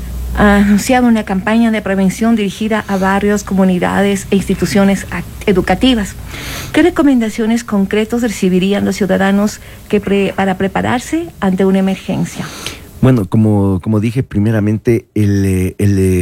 Speaker 6: ha anunciado una campaña de prevención dirigida a barrios, comunidades e instituciones educativas. ¿Qué recomendaciones concretas recibirían los ciudadanos que pre- para prepararse ante una emergencia?
Speaker 18: Bueno, como, como dije, primeramente el...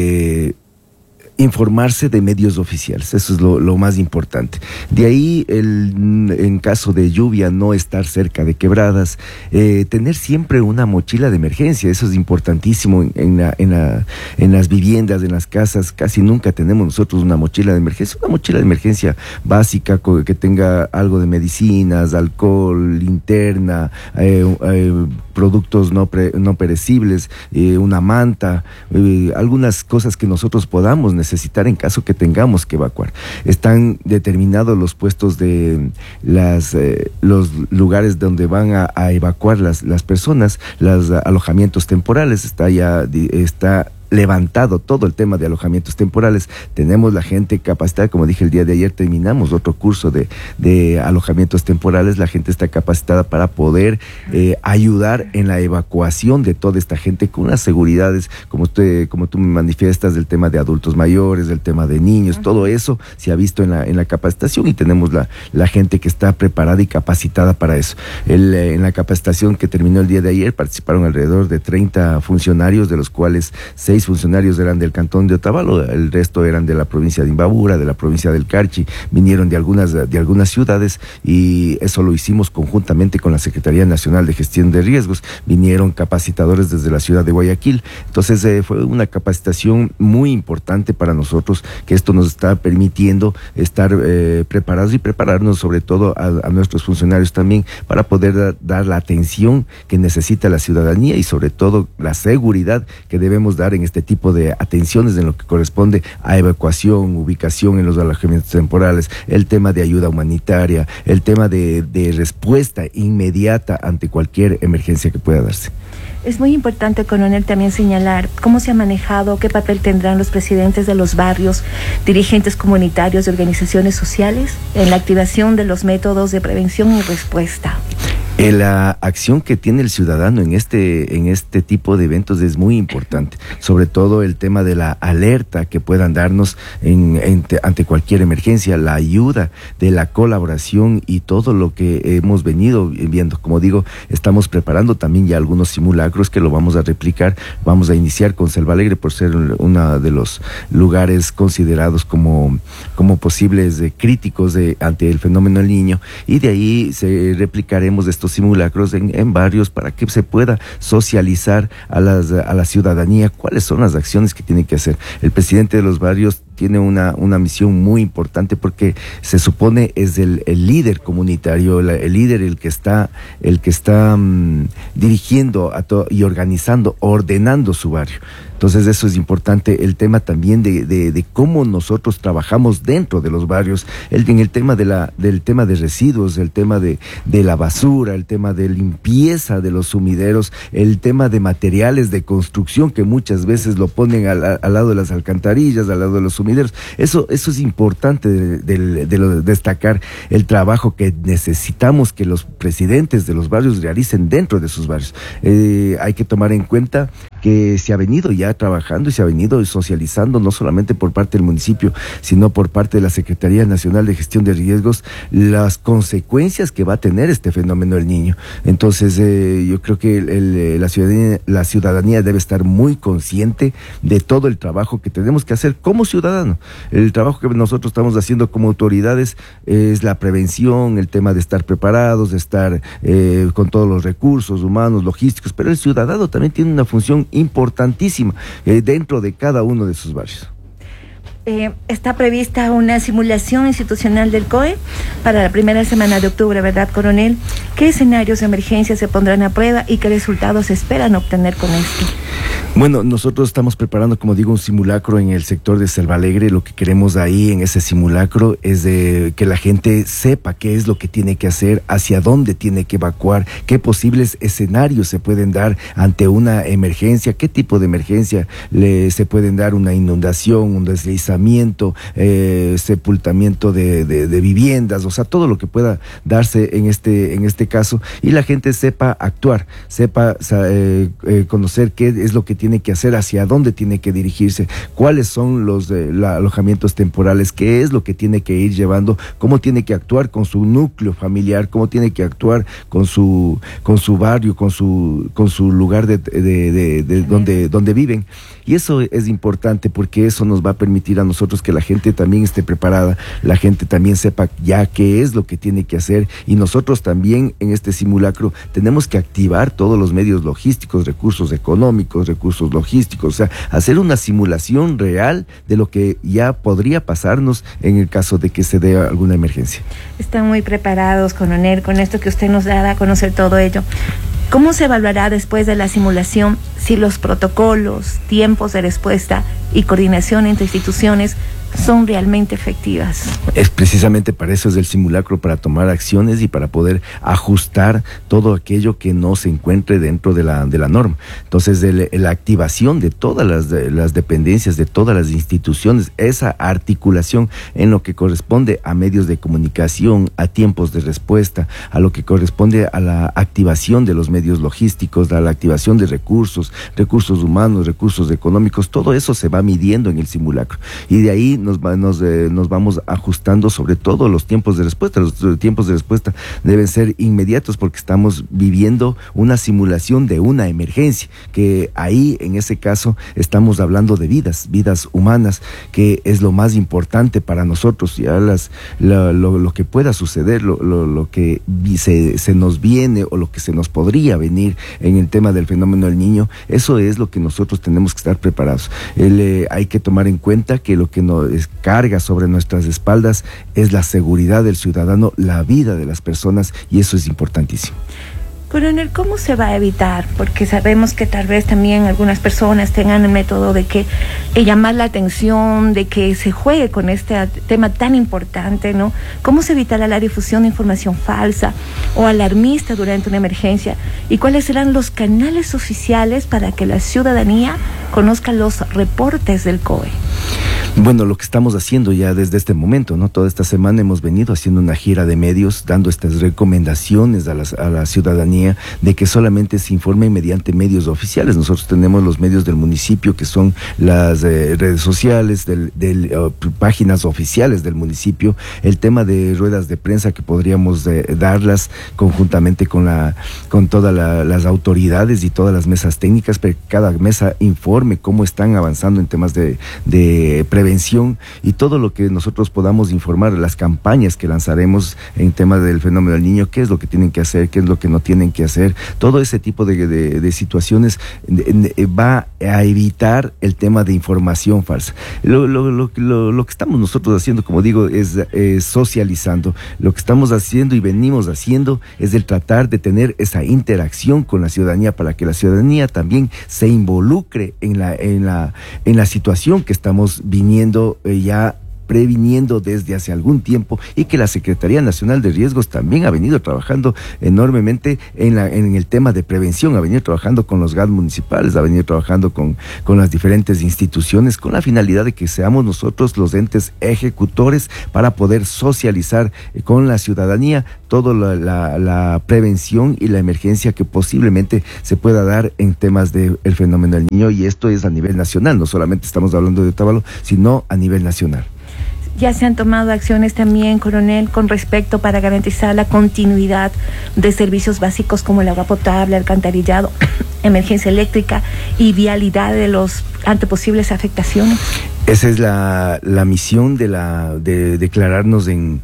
Speaker 18: el informarse de medios oficiales, eso es lo, lo más importante. De ahí, el, en caso de lluvia, no estar cerca de quebradas, eh, tener siempre una mochila de emergencia, eso es importantísimo en, en, la, en, la, en las viviendas, en las casas. Casi nunca tenemos nosotros una mochila de emergencia, una mochila de emergencia básica que tenga algo de medicinas, alcohol, linterna, eh, eh, productos no, pre, no perecibles, eh, una manta, eh, algunas cosas que nosotros podamos necesitar necesitar en caso que tengamos que evacuar. Están determinados los puestos de las eh, los lugares donde van a, a evacuar las, las personas, los alojamientos temporales. Está ya está levantado todo el tema de alojamientos temporales. Tenemos la gente capacitada, como dije el día de ayer, terminamos otro curso de, de alojamientos temporales. La gente está capacitada para poder eh, ayudar en la evacuación de toda esta gente con unas seguridades, como usted, como tú me manifiestas, del tema de adultos mayores, del tema de niños. Todo eso se ha visto en la, en la capacitación y tenemos la, la gente que está preparada y capacitada para eso. El, eh, en la capacitación que terminó el día de ayer participaron alrededor de treinta funcionarios, de los cuales seis funcionarios eran del cantón de Otavalo, el resto eran de la provincia de Imbabura, de la provincia del Carchi, vinieron de algunas, de algunas ciudades y eso lo hicimos conjuntamente con la Secretaría Nacional de Gestión de Riesgos. Vinieron capacitadores desde la ciudad de Guayaquil. Entonces eh, fue una capacitación muy importante para nosotros, que esto nos está permitiendo estar eh, preparados y prepararnos sobre todo a, a nuestros funcionarios también para poder da, dar la atención que necesita la ciudadanía y sobre todo la seguridad que debemos dar en este tipo de atenciones en lo que corresponde a evacuación, ubicación en los alojamientos temporales, el tema de ayuda humanitaria, el tema de, de respuesta inmediata ante cualquier emergencia que pueda darse.
Speaker 6: Es muy importante, coronel, también señalar cómo se ha manejado, qué papel tendrán los presidentes de los barrios, dirigentes comunitarios y organizaciones sociales en la activación de los métodos de prevención y respuesta.
Speaker 18: Eh, la acción que tiene el ciudadano en este, en este tipo de eventos es muy importante, sobre todo el tema de la alerta que puedan darnos en, en, ante cualquier emergencia, la ayuda de la colaboración y todo lo que hemos venido viendo. Como digo, estamos preparando también ya algunos simulacros que lo vamos a replicar. Vamos a iniciar con Selva Alegre por ser uno de los lugares considerados como, como posibles eh, críticos de, ante el fenómeno del Niño, y de ahí se replicaremos estos simulacros en, en barrios para que se pueda socializar a, las, a la ciudadanía cuáles son las acciones que tiene que hacer. El presidente de los barrios tiene una, una misión muy importante porque se supone es el, el líder comunitario, el, el líder el que está, el que está um, dirigiendo a to- y organizando, ordenando su barrio. Entonces eso es importante, el tema también de, de, de cómo nosotros trabajamos dentro de los barrios, el, en el tema de la, del tema de residuos, el tema de, de la basura, el tema de limpieza de los sumideros, el tema de materiales de construcción que muchas veces lo ponen al, al lado de las alcantarillas, al lado de los sumideros. Eso, eso es importante de, de, de lo, de destacar el trabajo que necesitamos que los presidentes de los barrios realicen dentro de sus barrios. Eh, hay que tomar en cuenta que se ha venido ya trabajando y se ha venido socializando no solamente por parte del municipio, sino por parte de la Secretaría Nacional de Gestión de Riesgos, las consecuencias que va a tener este fenómeno del Niño. Entonces eh, yo creo que el, el, la, ciudadanía, la ciudadanía debe estar muy consciente de todo el trabajo que tenemos que hacer como ciudadano. El trabajo que nosotros estamos haciendo como autoridades es la prevención, el tema de estar preparados, de estar eh, con todos los recursos humanos, logísticos, pero el ciudadano también tiene una función importantísima eh, dentro de cada uno de sus barrios.
Speaker 6: Eh, está prevista una simulación institucional del C O E para la primera semana de octubre, ¿verdad, coronel? ¿Qué escenarios de emergencia se pondrán a prueba y qué resultados esperan obtener con esto?
Speaker 18: Bueno, nosotros estamos preparando, como digo, un simulacro en el sector de Selva Alegre. Lo que queremos ahí en ese simulacro es de que la gente sepa qué es lo que tiene que hacer, hacia dónde tiene que evacuar, qué posibles escenarios se pueden dar ante una emergencia, qué tipo de emergencia le, se pueden dar, una inundación, un deslizamiento, eh, sepultamiento de, de, de viviendas, o sea, todo lo que pueda darse en este, en este caso, y la gente sepa actuar, sepa eh, eh, conocer qué es lo que tiene que hacer, hacia dónde tiene que dirigirse, cuáles son los eh, la, alojamientos temporales, qué es lo que tiene que ir llevando, cómo tiene que actuar con su núcleo familiar, cómo tiene que actuar con su con su barrio, con su con su lugar de, de, de, de donde donde viven. Y eso es importante porque eso nos va a permitir a nosotros que la gente también esté preparada, la gente también sepa ya qué es lo que tiene que hacer, y nosotros también en este simulacro tenemos que activar todos los medios logísticos, recursos económicos, recursos logísticos, o sea, hacer una simulación real de lo que ya podría pasarnos en el caso de que se dé alguna emergencia.
Speaker 6: Están muy preparados, coronel, con esto que usted nos da a conocer todo ello. ¿Cómo se evaluará después de la simulación si los protocolos, tiempos de respuesta y coordinación entre instituciones son realmente efectivas?
Speaker 18: Es precisamente para eso es el simulacro, para tomar acciones y para poder ajustar todo aquello que no se encuentre dentro de la, de la norma. Entonces, el, la activación de todas las, de, las dependencias, de todas las instituciones, esa articulación en lo que corresponde a medios de comunicación, a tiempos de respuesta, a lo que corresponde a la activación de los medios logísticos, a la activación de recursos, recursos humanos, recursos económicos, todo eso se va midiendo en el simulacro. Y de ahí Nos, va, nos, eh, nos vamos ajustando sobre todo los tiempos de respuesta. Los tiempos de respuesta deben ser inmediatos porque estamos viviendo una simulación de una emergencia, que ahí en ese caso estamos hablando de vidas, vidas humanas, que es lo más importante para nosotros. Ya las, lo, lo, lo que pueda suceder, lo, lo, lo que se, se nos viene o lo que se nos podría venir en el tema del fenómeno del Niño, eso es lo que nosotros tenemos que estar preparados. El, eh, hay que tomar en cuenta que lo que nos carga sobre nuestras espaldas es la seguridad del ciudadano, la vida de las personas, y eso es importantísimo.
Speaker 6: Coronel, ¿cómo se va a evitar? Porque sabemos que tal vez también algunas personas tengan el método de que eh, llamar la atención, de que se juegue con este tema tan importante, ¿no? ¿Cómo se evitará la difusión de información falsa o alarmista durante una emergencia? ¿Y cuáles serán los canales oficiales para que la ciudadanía conozca los reportes del C O E?
Speaker 18: Bueno, lo que estamos haciendo ya desde este momento, ¿no? Toda esta semana hemos venido haciendo una gira de medios, dando estas recomendaciones a la, a la ciudadanía de que solamente se informe mediante medios oficiales. Nosotros tenemos los medios del municipio, que son las eh, redes sociales, del, del, uh, páginas oficiales del municipio, el tema de ruedas de prensa que podríamos eh, darlas conjuntamente con, la, con todas la, las autoridades y todas las mesas técnicas, pero cada mesa informe cómo están avanzando en temas de, de prevención y todo lo que nosotros podamos informar, las campañas que lanzaremos en temas del fenómeno del niño, qué es lo que tienen que hacer, qué es lo que no tienen que hacer, todo ese tipo de, de, de situaciones de, de, va a evitar el tema de información falsa. Lo, lo, lo, lo, lo que estamos nosotros haciendo, como digo, es eh, socializando. Lo que estamos haciendo y venimos haciendo es el tratar de tener esa interacción con la ciudadanía para que la ciudadanía también se involucre en la, en la, en la situación que estamos viniendo Eh, ya previniendo desde hace algún tiempo, y que la Secretaría Nacional de Riesgos también ha venido trabajando enormemente en, la, en el tema de prevención, ha venido trabajando con los G A D municipales, ha venido trabajando con, con las diferentes instituciones, con la finalidad de que seamos nosotros los entes ejecutores para poder socializar con la ciudadanía toda la, la, la prevención y la emergencia que posiblemente se pueda dar en temas del fenómeno del niño, y esto es a nivel nacional, no solamente estamos hablando de Otavalo, sino a nivel nacional.
Speaker 6: Ya se han tomado acciones también, coronel, con respecto para garantizar la continuidad de servicios básicos como el agua potable, alcantarillado, emergencia eléctrica y vialidad de los ante posibles afectaciones.
Speaker 18: Esa es la, la misión de, la, de declararnos en...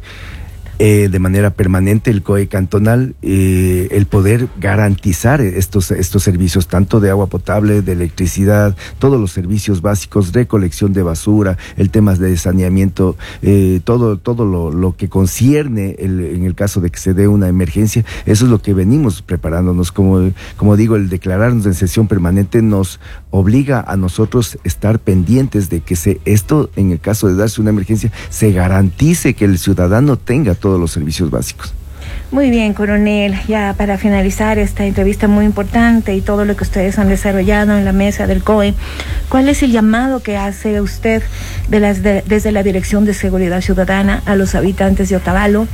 Speaker 18: Eh, de manera permanente el C O E cantonal, eh, el poder garantizar estos, estos servicios, tanto de agua potable, de electricidad, todos los servicios básicos, recolección de basura, el tema de saneamiento, eh, todo, todo lo, lo que concierne el, en el caso de que se dé una emergencia. Eso es lo que venimos preparándonos. Como, como digo, el declararnos en sesión permanente nos obliga a nosotros estar pendientes de que se, esto, en el caso de darse una emergencia, se garantice que el ciudadano tenga todos los servicios básicos.
Speaker 6: Muy bien, coronel, ya para finalizar esta entrevista muy importante y todo lo que ustedes han desarrollado en la mesa del C O E, ¿cuál es el llamado que hace usted de las de, desde la Dirección de Seguridad Ciudadana a los habitantes de Otavalo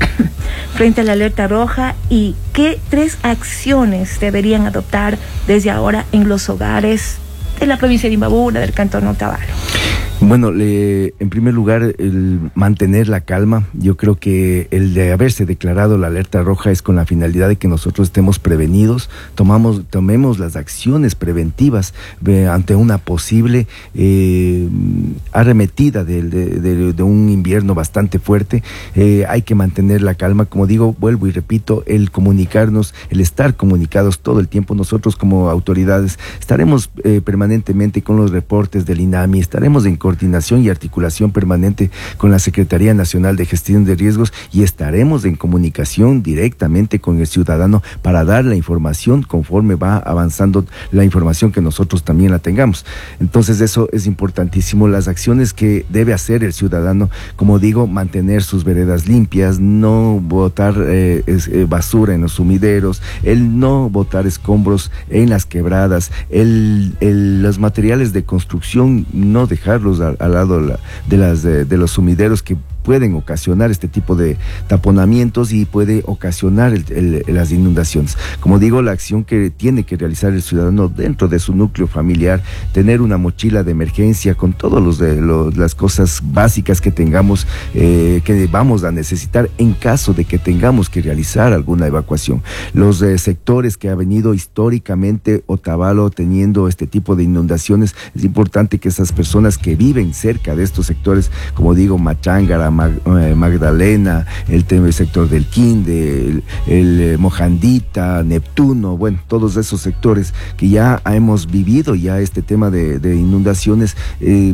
Speaker 6: frente a la alerta roja, y qué tres acciones deberían adoptar desde ahora en los hogares de la provincia de Imbabura, del cantón Otavalo?
Speaker 18: Bueno, le, en primer lugar, el mantener la calma. Yo creo que el de haberse declarado la alerta roja es con la finalidad de que nosotros estemos prevenidos, tomamos, tomemos las acciones preventivas eh, ante una posible eh, arremetida de, de, de, de un invierno bastante fuerte. Eh, hay que mantener la calma, como digo, vuelvo y repito, el comunicarnos, el estar comunicados todo el tiempo. Nosotros como autoridades estaremos eh, permanentemente con los reportes del INAMI, estaremos en coordinación y articulación permanente con la Secretaría Nacional de Gestión de Riesgos, y estaremos en comunicación directamente con el ciudadano para dar la información conforme va avanzando la información que nosotros también la tengamos. Entonces eso es importantísimo. Las acciones que debe hacer el ciudadano, como digo, mantener sus veredas limpias, no botar eh, es, eh, basura en los sumideros, el no botar escombros en las quebradas, el, el, los materiales de construcción no dejarlos al, al lado de, la, de, las, de, de los sumideros, que pueden ocasionar este tipo de taponamientos y puede ocasionar el, el, las inundaciones. Como digo, la acción que tiene que realizar el ciudadano dentro de su núcleo familiar, tener una mochila de emergencia con todas los de los, las cosas básicas que tengamos, eh, que vamos a necesitar en caso de que tengamos que realizar alguna evacuación. Los eh, sectores que ha venido históricamente Otavalo teniendo este tipo de inundaciones, es importante que esas personas que viven cerca de estos sectores, como digo, Machángara, Magdalena, el, el sector del Quinde, el, el Mojandita, Neptuno, bueno, todos esos sectores que ya hemos vivido ya este tema de, de inundaciones, eh,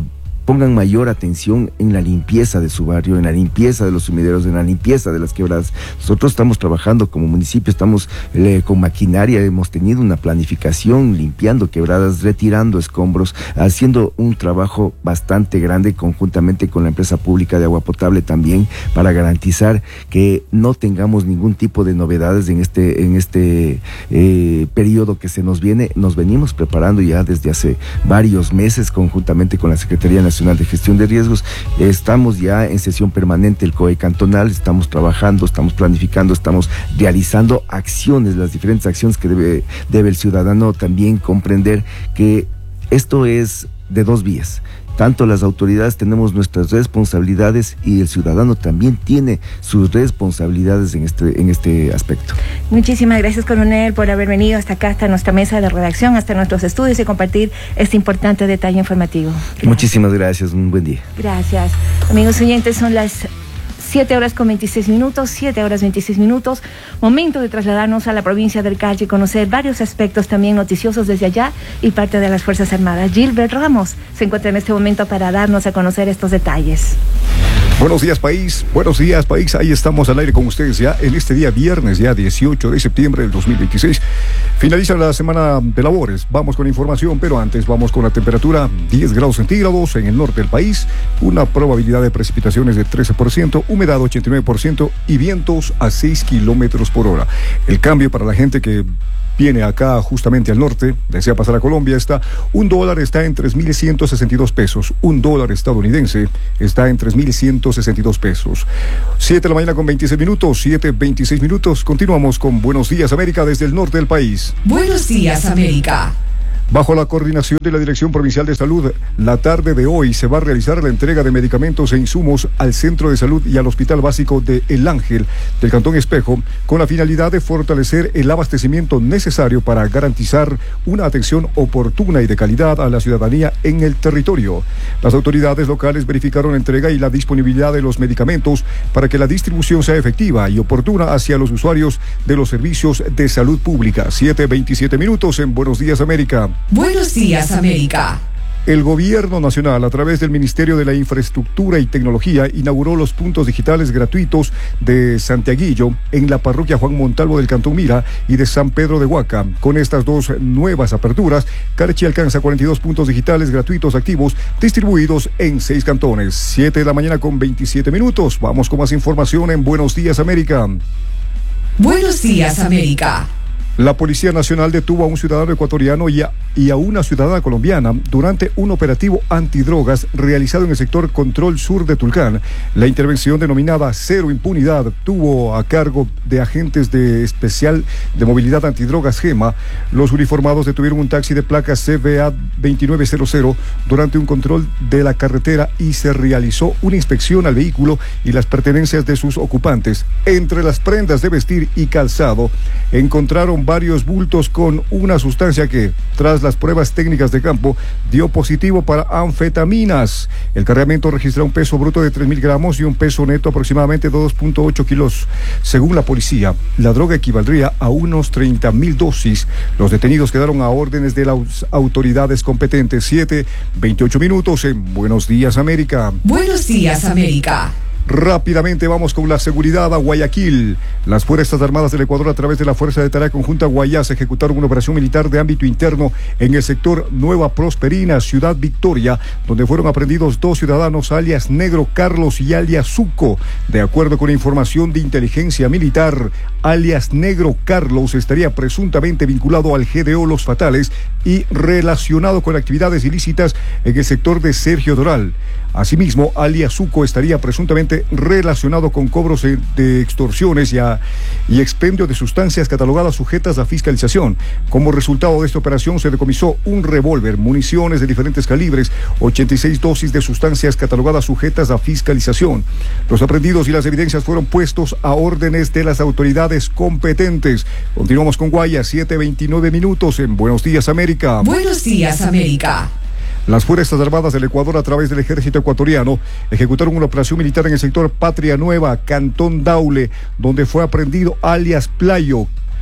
Speaker 18: pongan mayor atención en la limpieza de su barrio, en la limpieza de los sumideros, en la limpieza de las quebradas. Nosotros estamos trabajando como municipio, estamos eh, con maquinaria, hemos tenido una planificación, limpiando quebradas, retirando escombros, haciendo un trabajo bastante grande conjuntamente con la empresa pública de agua potable también, para garantizar que no tengamos ningún tipo de novedades en este, en este eh, periodo que se nos viene. Nos venimos preparando ya desde hace varios meses conjuntamente con la Secretaría Nacional de Gestión de Riesgos. Estamos ya en sesión permanente el C O E cantonal, estamos trabajando, estamos planificando, estamos realizando acciones, las diferentes acciones que debe, debe el ciudadano también comprender que esto es de dos vías. Tanto las autoridades tenemos nuestras responsabilidades y el ciudadano también tiene sus responsabilidades en este, en este aspecto.
Speaker 6: Muchísimas gracias, coronel, por haber venido hasta acá, hasta nuestra mesa de redacción, hasta nuestros estudios y compartir este importante detalle informativo. Gracias.
Speaker 18: Muchísimas gracias, un buen día.
Speaker 6: Gracias. Amigos oyentes, son las siete horas con veintiséis minutos, siete horas veintiséis minutos, momento de trasladarnos a la provincia del Carchi y conocer varios aspectos también noticiosos desde allá y parte de las Fuerzas Armadas. Gilbert Ramos se encuentra en este momento para darnos a conocer estos detalles.
Speaker 19: Buenos días, país. Buenos días, país. Ahí estamos al aire con ustedes ya en este día viernes, ya dieciocho de septiembre del dos mil veintiséis. Finaliza la semana de labores. Vamos con información, pero antes vamos con la temperatura. diez grados centígrados en el norte del país, una probabilidad de precipitaciones de trece por ciento, humedad ochenta y nueve por ciento y vientos a seis kilómetros por hora. El cambio para la gente que viene acá justamente al norte, desea pasar a Colombia, está, un dólar está en tres mil ciento sesenta y dos pesos, un dólar estadounidense está en tres mil ciento sesenta y dos pesos. siete de la mañana con veintiséis minutos, siete veintiséis minutos, continuamos con Buenos Días América desde el norte del país.
Speaker 2: Buenos Días América.
Speaker 19: Bajo la coordinación de la Dirección Provincial de Salud, la tarde de hoy se va a realizar la entrega de medicamentos e insumos al Centro de Salud y al Hospital Básico de El Ángel del Cantón Espejo, con la finalidad de fortalecer el abastecimiento necesario para garantizar una atención oportuna y de calidad a la ciudadanía en el territorio. Las autoridades locales verificaron la entrega y la disponibilidad de los medicamentos para que la distribución sea efectiva y oportuna hacia los usuarios de los servicios de salud pública. siete veintisiete minutos en Buenos Días América.
Speaker 2: Buenos Días América.
Speaker 19: El Gobierno Nacional, a través del Ministerio de la Infraestructura y Tecnología, inauguró los puntos digitales gratuitos de Santiaguillo en la parroquia Juan Montalvo del Cantón Mira y de San Pedro de Huaca. Con estas dos nuevas aperturas, Carchi alcanza cuarenta y dos puntos digitales gratuitos activos distribuidos en seis cantones. siete de la mañana con veintisiete minutos. Vamos con más información en Buenos Días América.
Speaker 2: Buenos Días América.
Speaker 19: La Policía Nacional detuvo a un ciudadano ecuatoriano y a, y a una ciudadana colombiana durante un operativo antidrogas realizado en el sector Control Sur de Tulcán. La intervención, denominada Cero Impunidad, tuvo a cargo de agentes de especial de movilidad antidrogas GEMA. Los uniformados detuvieron un taxi de placa C V A veintinueve cero cero durante un control de la carretera y se realizó una inspección al vehículo y las pertenencias de sus ocupantes. Entre las prendas de vestir y calzado encontraron varios bultos con una sustancia que, tras las pruebas técnicas de campo, dio positivo para anfetaminas. El cargamento registra un peso bruto de tres mil gramos y un peso neto aproximadamente de dos punto ocho kilos. Según la policía, la droga equivaldría a unos treinta mil dosis. Los detenidos quedaron a órdenes de las autoridades competentes. siete veintiocho minutos en Buenos Días América.
Speaker 2: Buenos Días América.
Speaker 19: Rápidamente vamos con la seguridad a Guayaquil. Las Fuerzas Armadas del Ecuador, a través de la Fuerza de Tarea Conjunta Guayas, ejecutaron una operación militar de ámbito interno en el sector Nueva Prosperina, Ciudad Victoria, donde fueron aprehendidos dos ciudadanos, alias Negro Carlos y alias Zuco. De acuerdo con información de inteligencia militar, alias Negro Carlos estaría presuntamente vinculado al G D O Los Fatales y relacionado con actividades ilícitas en el sector de Sergio Doral. Asimismo, alias Zuco estaría presuntamente relacionado con cobros de extorsiones y, a, y expendio de sustancias catalogadas sujetas a fiscalización. Como resultado de esta operación se decomisó un revólver, municiones de diferentes calibres, ochenta y seis dosis de sustancias catalogadas sujetas a fiscalización. Los aprehendidos y las evidencias fueron puestos a órdenes de las autoridades competentes. Continuamos con Guayas, siete veintinueve minutos en Buenos Días América.
Speaker 2: Buenos Días América.
Speaker 19: Las Fuerzas Armadas del Ecuador, a través del Ejército Ecuatoriano, ejecutaron una operación militar en el sector Patria Nueva, Cantón Daule, donde fue aprehendido alias Playo,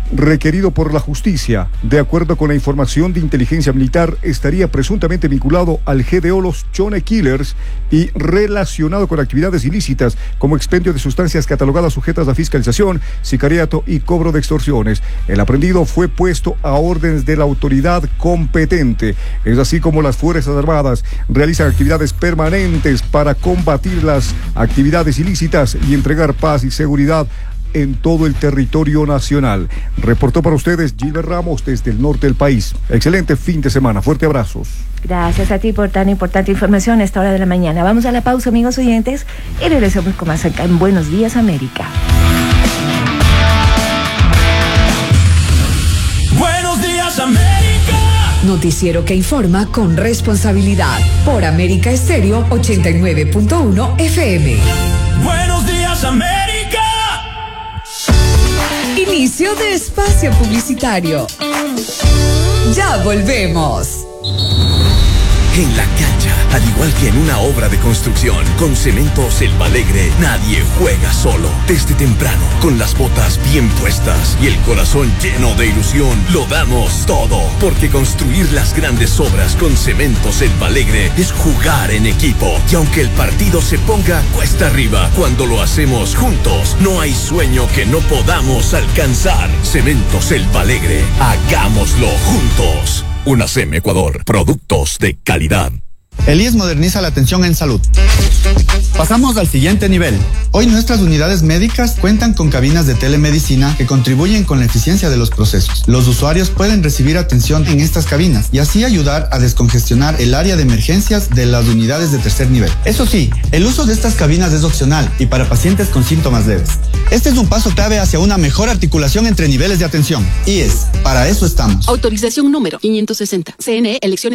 Speaker 19: requerido por la justicia. De acuerdo con la información de inteligencia militar, estaría presuntamente vinculado al G D O Los Chone Killers y relacionado con actividades ilícitas como expendio de sustancias catalogadas sujetas a fiscalización, sicariato y cobro de extorsiones. El aprendido fue puesto a órdenes de la autoridad competente. Es así como las Fuerzas Armadas realizan actividades permanentes para combatir las actividades ilícitas y entregar paz y seguridad en todo el territorio nacional. Reportó para ustedes Gilbert Ramos desde el norte del país. Excelente fin de semana. Fuerte abrazos.
Speaker 6: Gracias a ti por tan importante información a esta hora de la mañana. Vamos a la pausa, amigos oyentes, y regresamos con más acá en Buenos Días, América.
Speaker 17: Buenos Días, América.
Speaker 2: Noticiero que informa con responsabilidad por América Estéreo ochenta y nueve punto uno F M.
Speaker 17: Buenos Días, América.
Speaker 2: Inicio de espacio publicitario. Ya volvemos.
Speaker 20: En la cancha, al igual que en una obra de construcción, con Cementos El Alegre, nadie juega solo. Desde temprano, con las botas bien puestas y el corazón lleno de ilusión, lo damos todo. Porque construir las grandes obras con Cementos El Alegre es jugar en equipo. Y aunque el partido se ponga cuesta arriba, cuando lo hacemos juntos, no hay sueño que no podamos alcanzar. Cementos El Alegre, hagámoslo juntos. UNACEM Ecuador, productos de calidad.
Speaker 21: El I E S moderniza la atención en salud. Pasamos al siguiente nivel. Hoy nuestras unidades médicas cuentan con cabinas de telemedicina que contribuyen con la eficiencia de los procesos. Los usuarios pueden recibir atención en estas cabinas y así ayudar a descongestionar el área de emergencias de las unidades de tercer nivel. Eso sí, el uso de estas cabinas es opcional y para pacientes con síntomas leves. Este es un paso clave hacia una mejor articulación entre niveles de atención. I E S, para eso estamos.
Speaker 22: Autorización número quinientos sesenta. C N E, elecciones